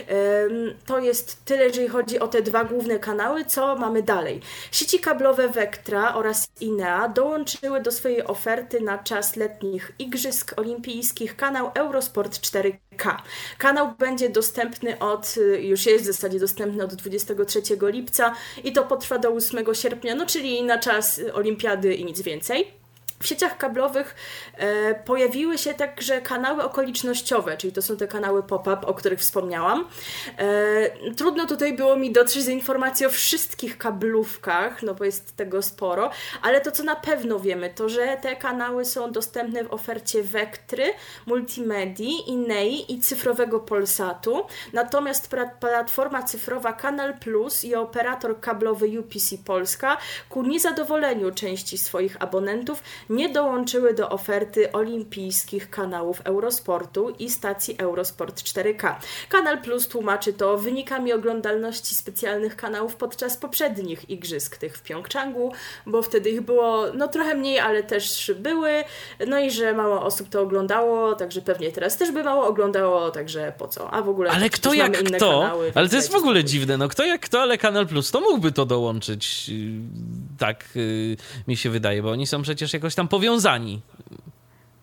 To jest tyle, jeżeli chodzi o te 2 główne kanały. Co mamy dalej? Sieci kablowe Vectra oraz Inea dołączyły do swojej oferty na czas letnich Igrzysk Olimpijskich kanał Eurosport 4K. Kanał będzie dostępny już jest w zasadzie dostępny od 23 lipca i to potrwa do 8 sierpnia, czyli na czas olimpiady i nic więcej. W sieciach kablowych pojawiły się także kanały okolicznościowe, czyli to są te kanały pop-up, o których wspomniałam. Trudno tutaj było mi dotrzeć z informacji o wszystkich kablówkach, bo jest tego sporo, ale to co na pewno wiemy, to że te kanały są dostępne w ofercie Vectry, Multimedii, Inei i cyfrowego Polsatu. Natomiast platforma cyfrowa Kanal Plus i operator kablowy UPC Polska ku niezadowoleniu części swoich abonentów nie dołączyły do oferty olimpijskich kanałów Eurosportu i stacji Eurosport 4K. Kanal Plus tłumaczy to wynikami oglądalności specjalnych kanałów podczas poprzednich igrzysk, tych w Pjongczangu, bo wtedy ich było trochę mniej, ale też były, i że mało osób to oglądało, także pewnie teraz też by mało oglądało, także po co? A w ogóle ale kto jak mamy inne kto, kanały, ale to jest w ogóle dziwne, kto jak kto, ale Kanal Plus to mógłby to dołączyć, tak mi się wydaje, bo oni są przecież jakoś tam powiązani.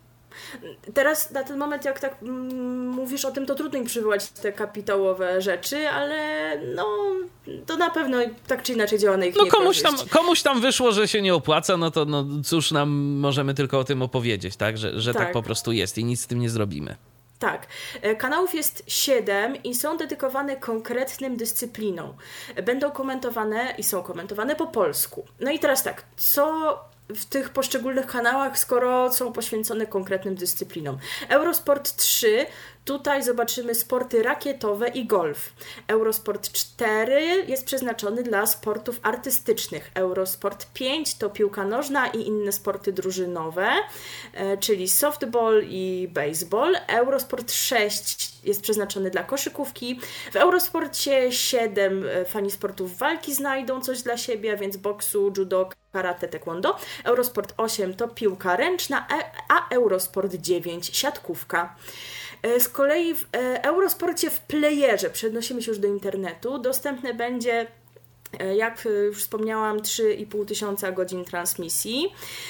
Teraz na ten moment, jak tak mówisz o tym, to trudno im przywołać te kapitałowe rzeczy, ale no to na pewno tak czy inaczej działa na ich niekorzyść. Komuś tam wyszło, że się nie opłaca, no to no cóż nam możemy tylko o tym opowiedzieć, tak? Że tak po prostu jest i nic z tym nie zrobimy. Tak. Kanałów jest 7 i są dedykowane konkretnym dyscyplinom. Będą komentowane i są komentowane po polsku. No i teraz tak, co w tych poszczególnych kanałach, skoro są poświęcone konkretnym dyscyplinom? Eurosport 3, tutaj zobaczymy sporty rakietowe i golf. Eurosport 4 jest przeznaczony dla sportów artystycznych. Eurosport 5 to piłka nożna i inne sporty drużynowe, czyli softball i baseball. Eurosport 6 jest przeznaczony dla koszykówki. W Eurosporcie 7 fani sportów walki znajdą coś dla siebie, a więc boksu, judo, karate, taekwondo. Eurosport 8 to piłka ręczna, a Eurosport 9 siatkówka. Z kolei w Eurosporcie w playerze, przenosimy się już do internetu, dostępne będzie, jak już wspomniałam, 3500 godzin transmisji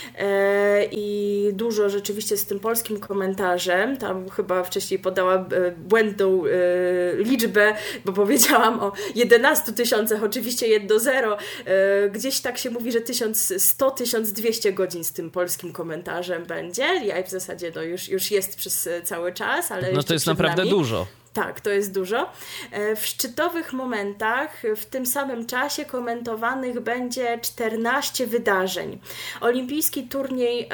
i dużo rzeczywiście z tym polskim komentarzem. Tam chyba wcześniej podałam błędną liczbę, bo powiedziałam o 11 000, oczywiście 1-0. Gdzieś tak się mówi, że 1100-1200 godzin z tym polskim komentarzem będzie. Ja w zasadzie no już jest przez cały czas, ale no to jest naprawdę dużo. Tak, to jest dużo. W szczytowych momentach w tym samym czasie komentowanych będzie 14 wydarzeń. Olimpijski turniej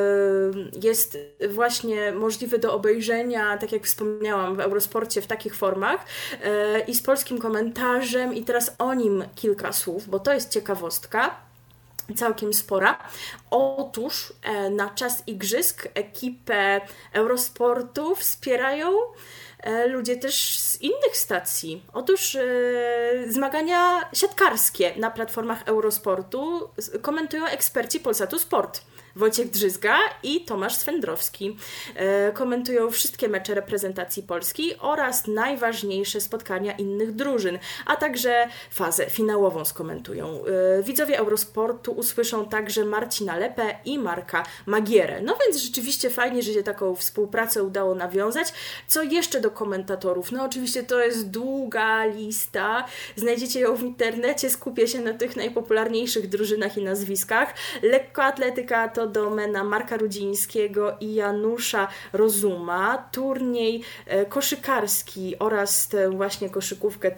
jest właśnie możliwy do obejrzenia, tak jak wspomniałam, w Eurosporcie w takich formach i z polskim komentarzem i teraz o nim kilka słów, bo to jest ciekawostka. Całkiem spora. Otóż na czas igrzysk ekipę Eurosportu wspierają ludzie też z innych stacji. Otóż zmagania siatkarskie na platformach Eurosportu komentują eksperci Polsatu Sport. Wojciech Drzyzga i Tomasz Swędrowski. Komentują wszystkie mecze reprezentacji Polski oraz najważniejsze spotkania innych drużyn, a także fazę finałową skomentują. Widzowie Eurosportu usłyszą także Marcina Lepę i Marka Magierę. No więc rzeczywiście fajnie, że się taką współpracę udało nawiązać. Co jeszcze do komentatorów? No oczywiście to jest długa lista. Znajdziecie ją w internecie. Skupię się na tych najpopularniejszych drużynach i nazwiskach. Lekkoatletyka to domena Marka Rudzińskiego i Janusza Rozuma. Turniej koszykarski oraz tę właśnie koszykówkę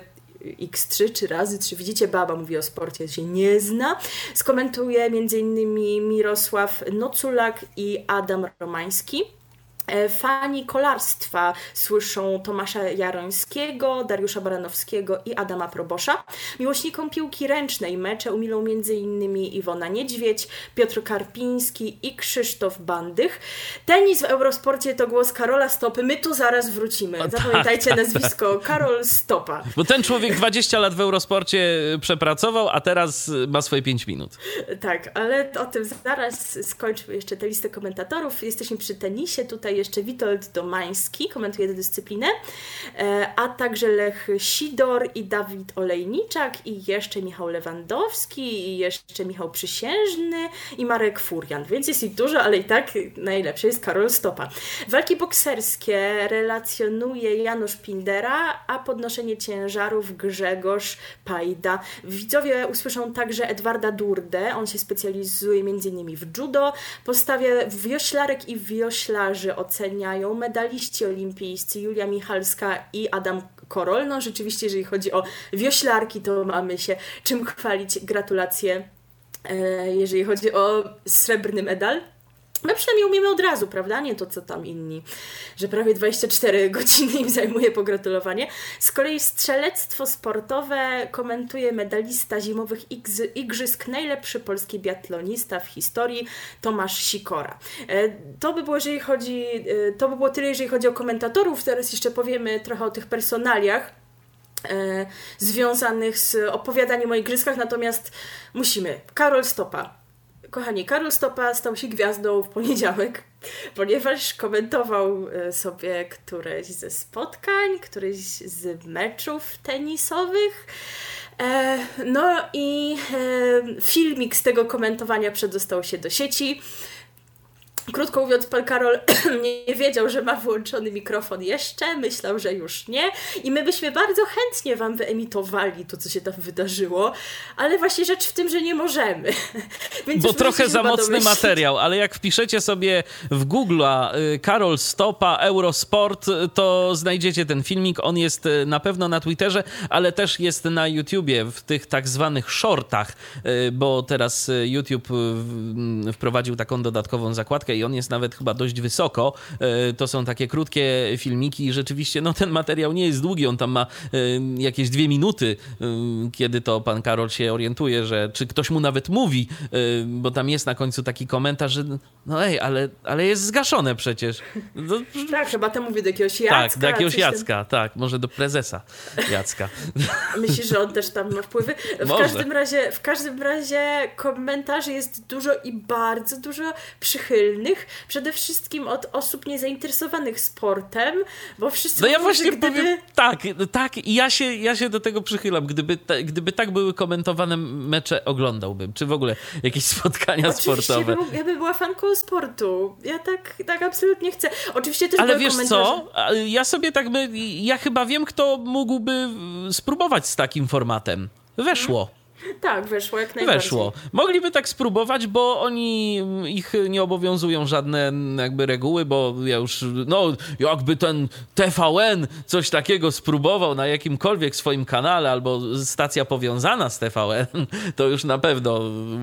3x3 czy razy 3. Widzicie, baba mówi o sporcie, się nie zna. Skomentuje m.in. Mirosław Noculak i Adam Romański. Fani kolarstwa słyszą Tomasza Jarońskiego, Dariusza Baranowskiego i Adama Probosza. Miłośnikom piłki ręcznej mecze umilą m.in. Iwona Niedźwiedź, Piotr Karpiński i Krzysztof Bandych. Tenis w Eurosporcie to głos Karola Stopy. My tu zaraz wrócimy. Zapamiętajcie nazwisko Karol Stopa. Bo ten człowiek 20 lat w Eurosporcie przepracował, a teraz ma swoje 5 minut. Tak, ale o tym zaraz skończmy jeszcze tę listę komentatorów. Jesteśmy przy tenisie. Tutaj jeszcze Witold Domański komentuje tę dyscyplinę, a także Lech Sidor i Dawid Olejniczak i jeszcze Michał Lewandowski i jeszcze Michał Przysiężny i Marek Furian, więc jest ich dużo, ale i tak najlepszy jest Karol Stopa. Walki bokserskie relacjonuje Janusz Pindera, a podnoszenie ciężarów Grzegorz Pajda. Widzowie usłyszą także Edwarda Durdę, on się specjalizuje m.in. w judo. Postawie wioślarek i wioślarzy oceniają medaliści olimpijscy Julia Michalska i Adam Korol. No rzeczywiście, jeżeli chodzi o wioślarki, to mamy się czym chwalić. Gratulacje, jeżeli chodzi o srebrny medal. My przynajmniej umiemy od razu, prawda? Nie to, co tam inni, że prawie 24 godziny im zajmuje pogratulowanie. Z kolei strzelectwo sportowe komentuje medalista zimowych igrzysk, najlepszy polski biatlonista w historii, Tomasz Sikora. To by było tyle, jeżeli chodzi o komentatorów. Teraz jeszcze powiemy trochę o tych personaliach związanych z opowiadaniem o igrzyskach, natomiast musimy. Karol Stopa. Kochani, Karol Stopa stał się gwiazdą w poniedziałek, ponieważ komentował sobie któreś ze spotkań, któryś z meczów tenisowych. No i filmik z tego komentowania przedostał się do sieci. Krótko mówiąc, pan Karol nie wiedział, że ma wyłączony mikrofon jeszcze, myślał, że już nie i my byśmy bardzo chętnie wam wyemitowali to, co się tam wydarzyło, ale właśnie rzecz w tym, że nie możemy. Więc bo trochę za mocny materiał, ale jak wpiszecie sobie w Google'a Karol Stopa, Eurosport, to znajdziecie ten filmik. On jest na pewno na Twitterze, ale też jest na YouTubie, w tych tak zwanych shortach, bo teraz YouTube wprowadził taką dodatkową zakładkę i on jest nawet chyba dość wysoko. To są takie krótkie filmiki i rzeczywiście no, ten materiał nie jest długi, on tam ma jakieś 2 minuty, kiedy to pan Karol się orientuje, że czy ktoś mu nawet mówi, bo tam jest na końcu taki komentarz, że no ej, ale jest zgaszone przecież. No, tak, chyba to mówi do jakiegoś Jacka. Tak, do jakiegoś Jacka, tak, może do prezesa Jacka. Myślisz, że on też tam ma wpływy? W każdym razie komentarzy jest dużo i bardzo dużo przychylnych, przede wszystkim od osób niezainteresowanych sportem, bo wszyscy no ja mówią, właśnie powiem, tak i ja się do tego przychylam. Gdyby tak były komentowane mecze, oglądałbym, czy w ogóle jakieś spotkania sportowe. Ja bym była fanką sportu. Ja tak absolutnie chcę. Oczywiście też ale były wiesz komentarze. Co? Ja sobie tak ja chyba wiem, kto mógłby spróbować z takim formatem. Weszło. Tak, weszło jak najbardziej. Weszło. Mogliby tak spróbować, bo ich nie obowiązują żadne jakby reguły, bo ja już, no jakby ten TVN coś takiego spróbował na jakimkolwiek swoim kanale albo stacja powiązana z TVN, to już na pewno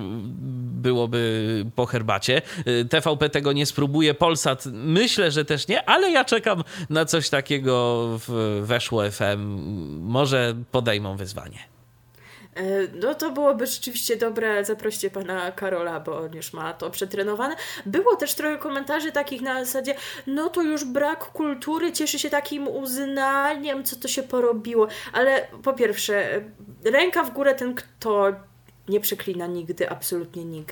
byłoby po herbacie. TVP tego nie spróbuje, Polsat myślę, że też nie, ale ja czekam na coś takiego w Weszło FM. Może podejmą wyzwanie. No to byłoby rzeczywiście dobre, zaproście pana Karola, bo on już ma to przetrenowane. Było też trochę komentarzy takich na zasadzie, no to już brak kultury, cieszy się takim uznaniem, co to się porobiło. Ale po pierwsze, ręka w górę ten, kto nie przeklina nigdy, absolutnie nigdy.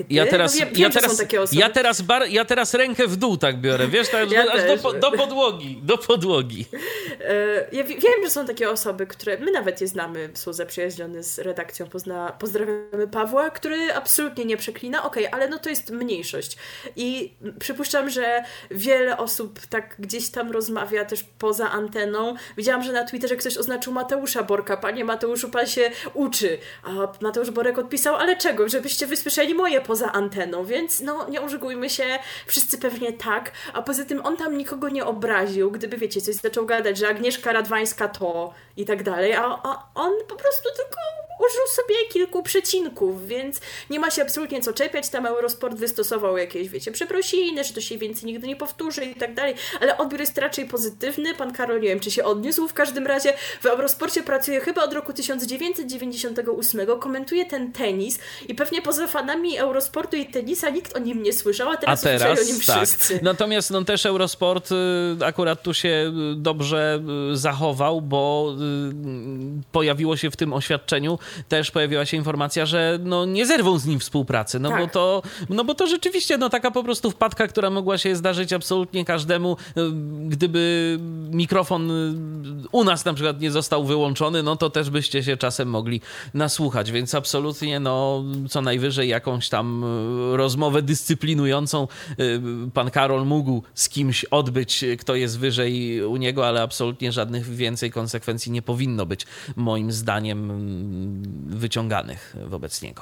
Ja teraz rękę w dół tak biorę, wiesz, tak, ja aż do podłogi. Ja wiem, że są takie osoby, które, my nawet je znamy, są zaprzyjaźnione z redakcją, pozdrawiamy Pawła, który absolutnie nie przeklina, okej, ale no to jest mniejszość. I przypuszczam, że wiele osób tak gdzieś tam rozmawia też poza anteną. Widziałam, że na Twitterze ktoś oznaczył Mateusza Borka, panie Mateuszu, pan się uczy, a Mateusz Borek odpisał, ale czego? Żebyście wysłyszeli moje poza anteną, więc no nie oszukujmy się, wszyscy pewnie tak, a poza tym on tam nikogo nie obraził, gdyby wiecie, coś zaczął gadać, że Agnieszka Radwańska to i tak dalej, a on po prostu tylko użył sobie kilku przecinków, więc nie ma się absolutnie co czepiać, tam Eurosport wystosował jakieś, wiecie, przeprosiny, że to się więcej nigdy nie powtórzy i tak dalej, ale odbiór jest raczej pozytywny, pan Karol nie wiem, czy się odniósł, w każdym razie w Eurosporcie pracuje chyba od roku 1998, komentuje ten tenis i pewnie poza fanami Eurosportu i tenisa nikt o nim nie słyszał, a teraz słyszeli o nim wszyscy. Natomiast no, też Eurosport akurat tu się dobrze zachował, bo pojawiło się w tym oświadczeniu, też pojawiła się informacja, że no, nie zerwą z nim współpracy, tak. bo to rzeczywiście no, taka po prostu wpadka, która mogła się zdarzyć absolutnie każdemu. Gdyby mikrofon u nas na przykład nie został wyłączony, no to też byście się czasem mogli nasłuchać, więc absolutnie no, co najwyżej jakąś tam rozmowę dyscyplinującą pan Karol mógł z kimś odbyć, kto jest wyżej u niego, ale absolutnie żadnych więcej konsekwencji nie powinno być moim zdaniem wyciąganych wobec niego.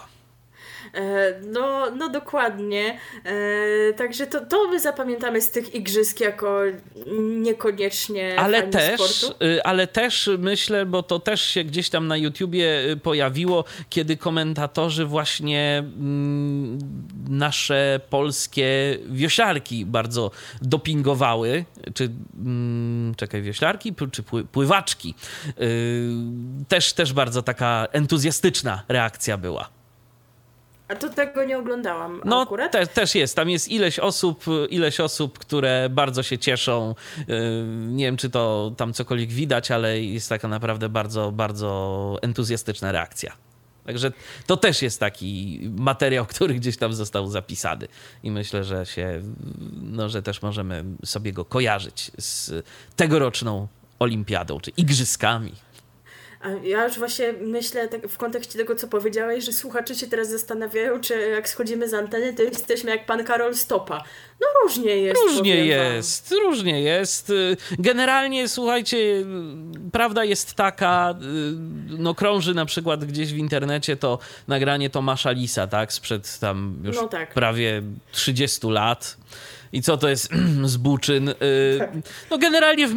No dokładnie. Także to my zapamiętamy z tych igrzysk jako niekoniecznie sportu. Ale też myślę, bo to też się gdzieś tam na YouTubie pojawiło, kiedy komentatorzy właśnie nasze polskie wioślarki bardzo dopingowały, czy wioślarki, czy pływaczki. Też bardzo taka entuzjastyczna reakcja była. A to tego nie oglądałam akurat. Też jest. Tam jest ileś osób, które bardzo się cieszą. Nie wiem, czy to tam cokolwiek widać, ale jest taka naprawdę bardzo, bardzo entuzjastyczna reakcja. Także to też jest taki materiał, który gdzieś tam został zapisany. I myślę, że też możemy sobie go kojarzyć z tegoroczną olimpiadą, czy igrzyskami. A ja już właśnie myślę tak w kontekście tego, co powiedziałeś, że słuchacze się teraz zastanawiają, czy jak schodzimy z anteny, to jesteśmy jak pan Karol Stopa. No różnie jest. Różnie jest. Generalnie, słuchajcie, prawda jest taka, no krąży na przykład gdzieś w internecie to nagranie Tomasza Lisa, tak, sprzed tam już prawie 30 lat. I co to jest z Buczyn? No generalnie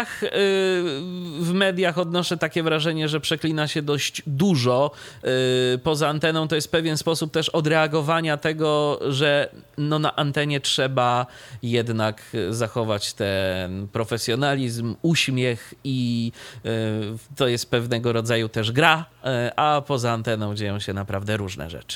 w mediach odnoszę takie wrażenie, że przeklina się dość dużo. Poza anteną to jest pewien sposób też odreagowania tego, że no na antenie trzeba jednak zachować ten profesjonalizm, uśmiech i to jest pewnego rodzaju też gra, a poza anteną dzieją się naprawdę różne rzeczy.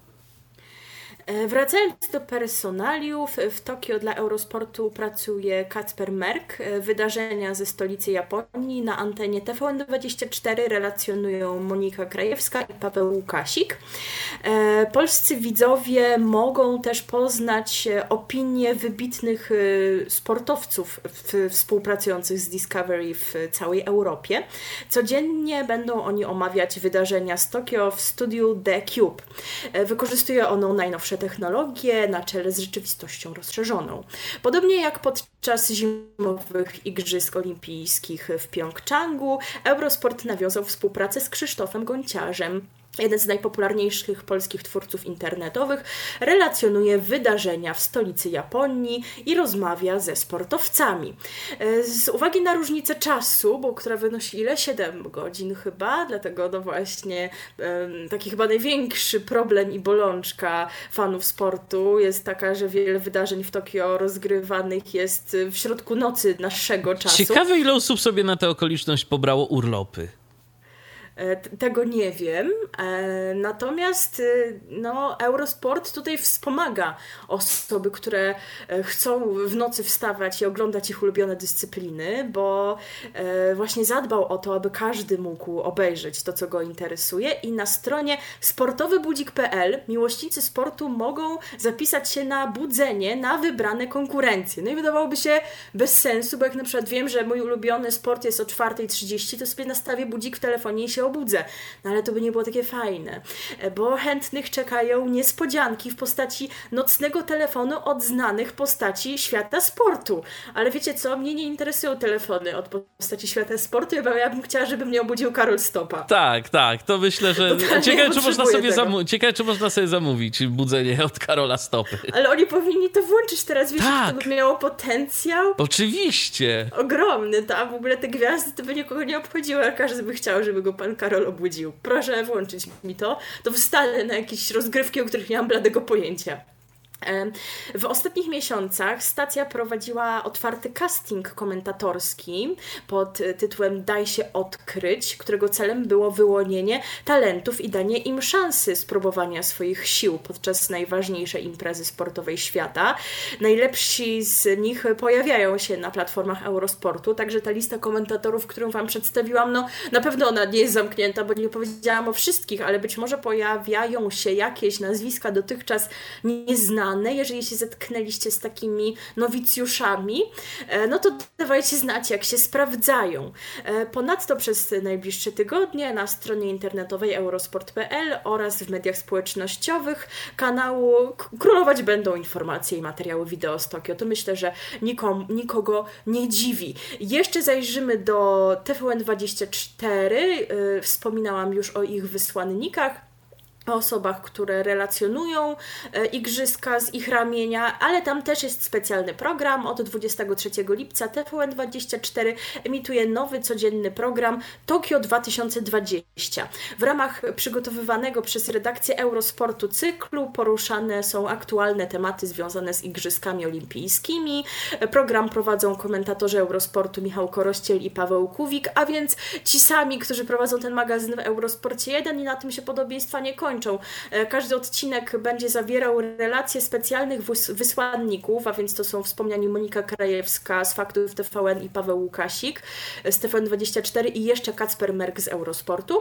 Wracając do personaliów, w Tokio dla Eurosportu pracuje Kacper Merk. Wydarzenia ze stolicy Japonii na antenie TVN24 relacjonują Monika Krajewska i Paweł Łukasik. Polscy widzowie mogą też poznać opinie wybitnych sportowców współpracujących z Discovery w całej Europie. Codziennie będą oni omawiać wydarzenia z Tokio w studiu The Cube. Wykorzystuje ono najnowsze technologie na czele z rzeczywistością rozszerzoną. Podobnie jak podczas zimowych Igrzysk Olimpijskich w Pjongczangu, Eurosport nawiązał współpracę z Krzysztofem Gonciarzem. Jeden z najpopularniejszych polskich twórców internetowych relacjonuje wydarzenia w stolicy Japonii i rozmawia ze sportowcami. Z uwagi na różnicę czasu, która wynosi ile? 7 godzin chyba, dlatego no właśnie taki chyba największy problem i bolączka fanów sportu jest taka, że wiele wydarzeń w Tokio rozgrywanych jest w środku nocy naszego czasu. Ciekawe, ile osób sobie na tę okoliczność pobrało urlopy. Tego nie wiem, natomiast no, Eurosport tutaj wspomaga osoby, które chcą w nocy wstawać i oglądać ich ulubione dyscypliny, bo właśnie zadbał o to, aby każdy mógł obejrzeć to, co go interesuje i na stronie sportowybudzik.pl miłośnicy sportu mogą zapisać się na budzenie na wybrane konkurencje. No i wydawałoby się bez sensu, bo jak na przykład wiem, że mój ulubiony sport jest o 4:30, to sobie nastawię budzik w telefonie i się obudzę. No ale to by nie było takie fajne, bo chętnych czekają niespodzianki w postaci nocnego telefonu od znanych postaci świata sportu. Ale wiecie co? Mnie nie interesują telefony od postaci świata sportu, bo ja bym chciała, żeby mnie obudził Karol Stopa. Tak. To myślę, że ciekawe, czy można sobie zamówić budzenie od Karola Stopy. Ale oni powinni to włączyć teraz, wiecie, to by miało potencjał. Oczywiście. Ogromny, tak? W ogóle te gwiazdy to by nikogo nie obchodziły, a każdy by chciał, żeby go pan Karol obudził. Proszę włączyć mi to. To wstanę na jakieś rozgrywki, o których nie mam bladego pojęcia. W ostatnich miesiącach stacja prowadziła otwarty casting komentatorski pod tytułem Daj się odkryć, którego celem było wyłonienie talentów i danie im szansy spróbowania swoich sił podczas najważniejszej imprezy sportowej świata. Najlepsi z nich pojawiają się na platformach Eurosportu, także ta lista komentatorów, którą Wam przedstawiłam, no na pewno ona nie jest zamknięta, bo nie powiedziałam o wszystkich, ale być może pojawiają się jakieś nazwiska dotychczas nieznane. Jeżeli się zetknęliście z takimi nowicjuszami, no to dawajcie znać, jak się sprawdzają. Ponadto przez najbliższe tygodnie na stronie internetowej eurosport.pl oraz w mediach społecznościowych kanału królować będą informacje i materiały wideo z Tokio. To myślę, że nikogo nie dziwi. Jeszcze zajrzymy do TVN24. Wspominałam już o ich wysłannikach, o osobach, które relacjonują igrzyska z ich ramienia, ale tam też jest specjalny program. Od 23 lipca TVN24 emituje nowy, codzienny program Tokio 2020. W ramach przygotowywanego przez redakcję Eurosportu cyklu poruszane są aktualne tematy związane z Igrzyskami Olimpijskimi. Program prowadzą komentatorzy Eurosportu Michał Korościel i Paweł Kuwik, a więc ci sami, którzy prowadzą ten magazyn w Eurosporcie 1 i na tym się podobieństwa nie kończą. kończą. Każdy odcinek będzie zawierał relacje specjalnych wysłanników, a więc to są wspomniani Monika Krajewska z Faktów TVN i Paweł Łukasik z TVN24 i jeszcze Kacper Merk z Eurosportu.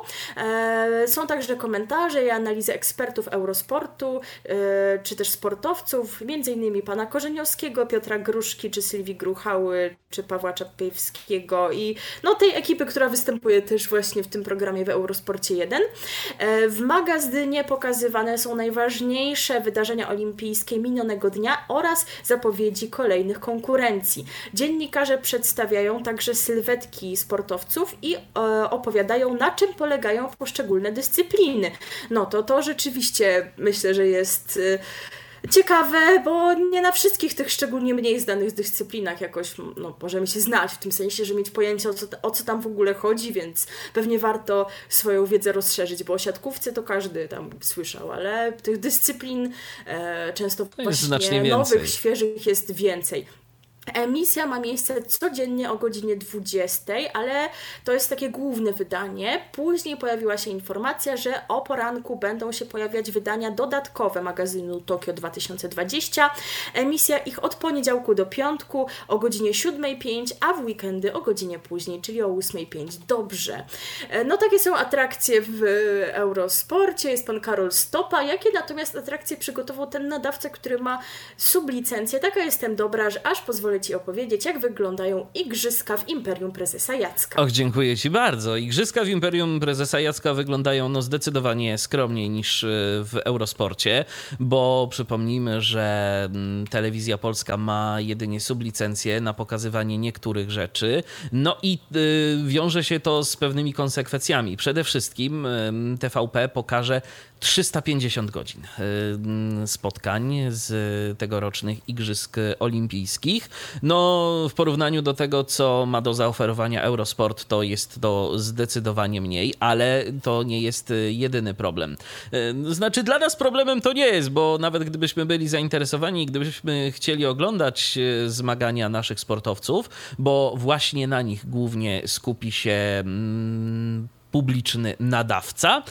Są także komentarze i analizy ekspertów Eurosportu, czy też sportowców, m.in. pana Korzeniowskiego, Piotra Gruszki, czy Sylwii Gruchały, czy Pawła Czapiewskiego i tej ekipy, która występuje też właśnie w tym programie w Eurosporcie 1. W magazynie pokazywane są najważniejsze wydarzenia olimpijskie minionego dnia oraz zapowiedzi kolejnych konkurencji. Dziennikarze przedstawiają także sylwetki sportowców i opowiadają, na czym polegają poszczególne dyscypliny. To rzeczywiście myślę, że jest ciekawe, bo nie na wszystkich tych szczególnie mniej znanych dyscyplinach jakoś możemy się znać, w tym sensie, że mieć pojęcie o co tam w ogóle chodzi, więc pewnie warto swoją wiedzę rozszerzyć, bo o siatkówce to każdy tam słyszał, ale tych dyscyplin często właśnie nowych, świeżych jest więcej. Emisja ma miejsce codziennie o godzinie 20, ale to jest takie główne wydanie. Później pojawiła się informacja, że o poranku będą się pojawiać wydania dodatkowe magazynu Tokio 2020. Emisja ich od poniedziałku do piątku o godzinie 7:05, a w weekendy o godzinie później, czyli o 8:05. Dobrze. Takie są atrakcje w Eurosporcie. Jest pan Karol Stopa. Jakie natomiast atrakcje przygotował ten nadawca, który ma sublicencję? Taka jestem dobra, że aż pozwolę Ci opowiedzieć, jak wyglądają igrzyska w Imperium Prezesa Jacka. Och, dziękuję Ci bardzo. Igrzyska w Imperium Prezesa Jacka wyglądają zdecydowanie skromniej niż w Eurosporcie, bo przypomnijmy, że Telewizja Polska ma jedynie sublicencję na pokazywanie niektórych rzeczy, i wiąże się to z pewnymi konsekwencjami. Przede wszystkim TVP pokaże 350 godzin spotkań z tegorocznych Igrzysk Olimpijskich. W porównaniu do tego, co ma do zaoferowania Eurosport, to jest to zdecydowanie mniej, ale to nie jest jedyny problem. Znaczy, dla nas problemem to nie jest, bo nawet gdybyśmy byli zainteresowani, gdybyśmy chcieli oglądać zmagania naszych sportowców, bo właśnie na nich głównie skupi się publiczny nadawca,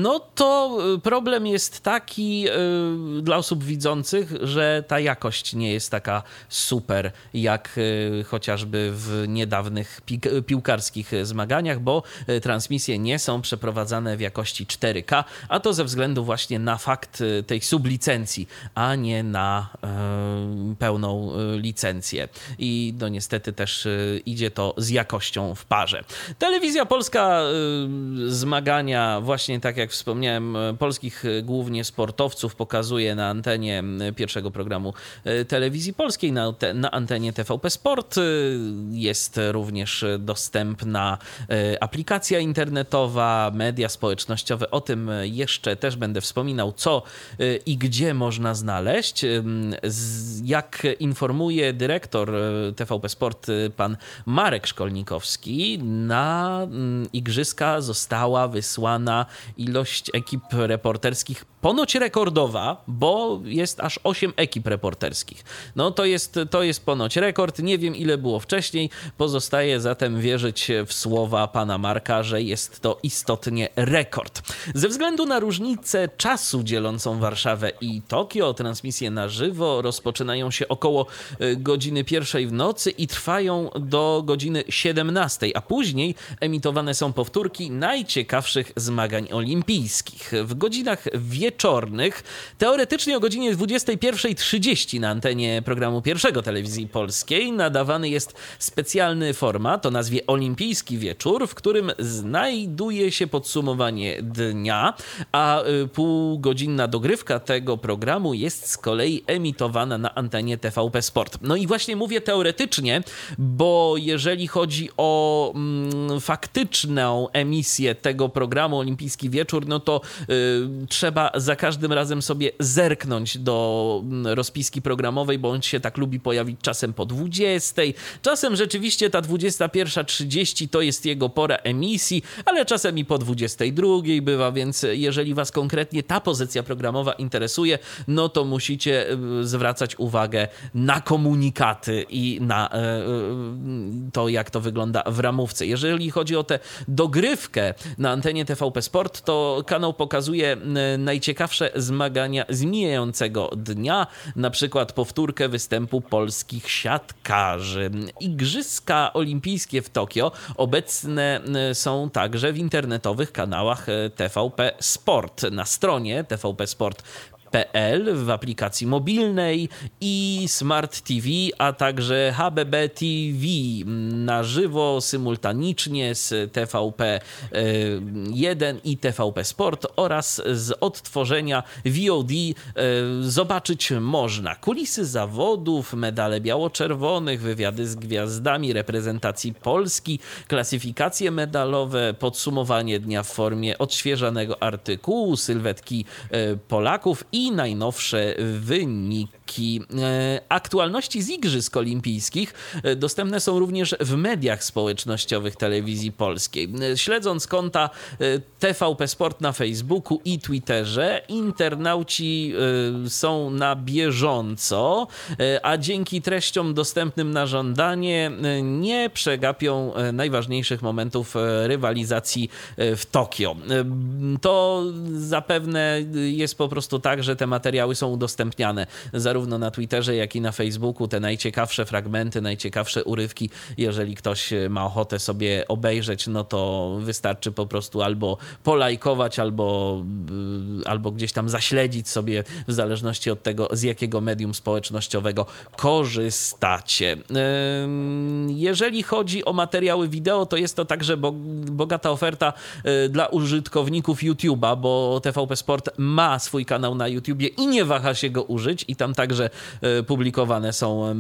to problem jest taki dla osób widzących, że ta jakość nie jest taka super jak chociażby w niedawnych piłkarskich zmaganiach, bo transmisje nie są przeprowadzane w jakości 4K, a to ze względu właśnie na fakt tej sublicencji, a nie na pełną licencję. I niestety też idzie to z jakością w parze. Telewizja Polska zmagania, właśnie tak jak wspomniałem, polskich głównie sportowców pokazuje na antenie pierwszego programu Telewizji Polskiej, na antenie TVP Sport. Jest również dostępna aplikacja internetowa, media społecznościowe. O tym jeszcze też będę wspominał, co i gdzie można znaleźć. Jak informuje dyrektor TVP Sport, pan Marek Szkolnikowski, na igrzyska została wysłana ilość ekip reporterskich ponoć rekordowa, bo jest aż 8 ekip reporterskich. To jest ponoć rekord. Nie wiem, ile było wcześniej. Pozostaje zatem wierzyć w słowa pana Marka, że jest to istotnie rekord. Ze względu na różnicę czasu dzielącą Warszawę i Tokio, transmisje na żywo rozpoczynają się około godziny 1 w nocy i trwają do godziny 17, a później emitowane są powtórki najciekawszych zmagań olimpijskich. W godzinach wieczornych, teoretycznie o godzinie 21:30 na antenie programu pierwszego Telewizji Polskiej nadawany jest specjalny format o nazwie Olimpijski Wieczór, w którym znajduje się podsumowanie dnia, a półgodzinna dogrywka tego programu jest z kolei emitowana na antenie TVP Sport. I właśnie mówię teoretycznie, bo jeżeli chodzi o faktyczną emisję tego programu Olimpijski Wieczór, to trzeba za każdym razem sobie zerknąć do rozpiski programowej, bo on się tak lubi pojawić czasem po 20. Czasem rzeczywiście ta 21:30 to jest jego pora emisji, ale czasem i po 22 bywa, więc jeżeli was konkretnie ta pozycja programowa interesuje, to musicie zwracać uwagę na komunikaty i na to, jak to wygląda w ramówce. Jeżeli chodzi o te dogrywki rozgrywkę na antenie TVP Sport, to kanał pokazuje najciekawsze zmagania z mijającego dnia, na przykład powtórkę występu polskich siatkarzy. Igrzyska olimpijskie w Tokio obecne są także w internetowych kanałach TVP Sport. Na stronie tvpsport.pl, w aplikacji mobilnej i Smart TV, a także HBB TV na żywo, symultanicznie z TVP1 i TVP Sport oraz z odtworzenia VOD zobaczyć można kulisy zawodów, medale biało-czerwonych, wywiady z gwiazdami reprezentacji Polski, klasyfikacje medalowe, podsumowanie dnia w formie odświeżonego artykułu, sylwetki Polaków i najnowsze wyniki. Aktualności z Igrzysk Olimpijskich dostępne są również w mediach społecznościowych Telewizji Polskiej. Śledząc konta TVP Sport na Facebooku i Twitterze, internauci są na bieżąco, a dzięki treściom dostępnym na żądanie nie przegapią najważniejszych momentów rywalizacji w Tokio. To zapewne jest po prostu tak, że te materiały są udostępniane zarówno na Twitterze, jak i na Facebooku. Te najciekawsze fragmenty, najciekawsze urywki, jeżeli ktoś ma ochotę sobie obejrzeć, no to wystarczy po prostu albo polajkować, albo gdzieś tam zaśledzić sobie, w zależności od tego, z jakiego medium społecznościowego korzystacie. Jeżeli chodzi o materiały wideo, to jest to także bogata oferta dla użytkowników YouTube'a, bo TVP Sport ma swój kanał na YouTubie i nie waha się go użyć i tam także publikowane są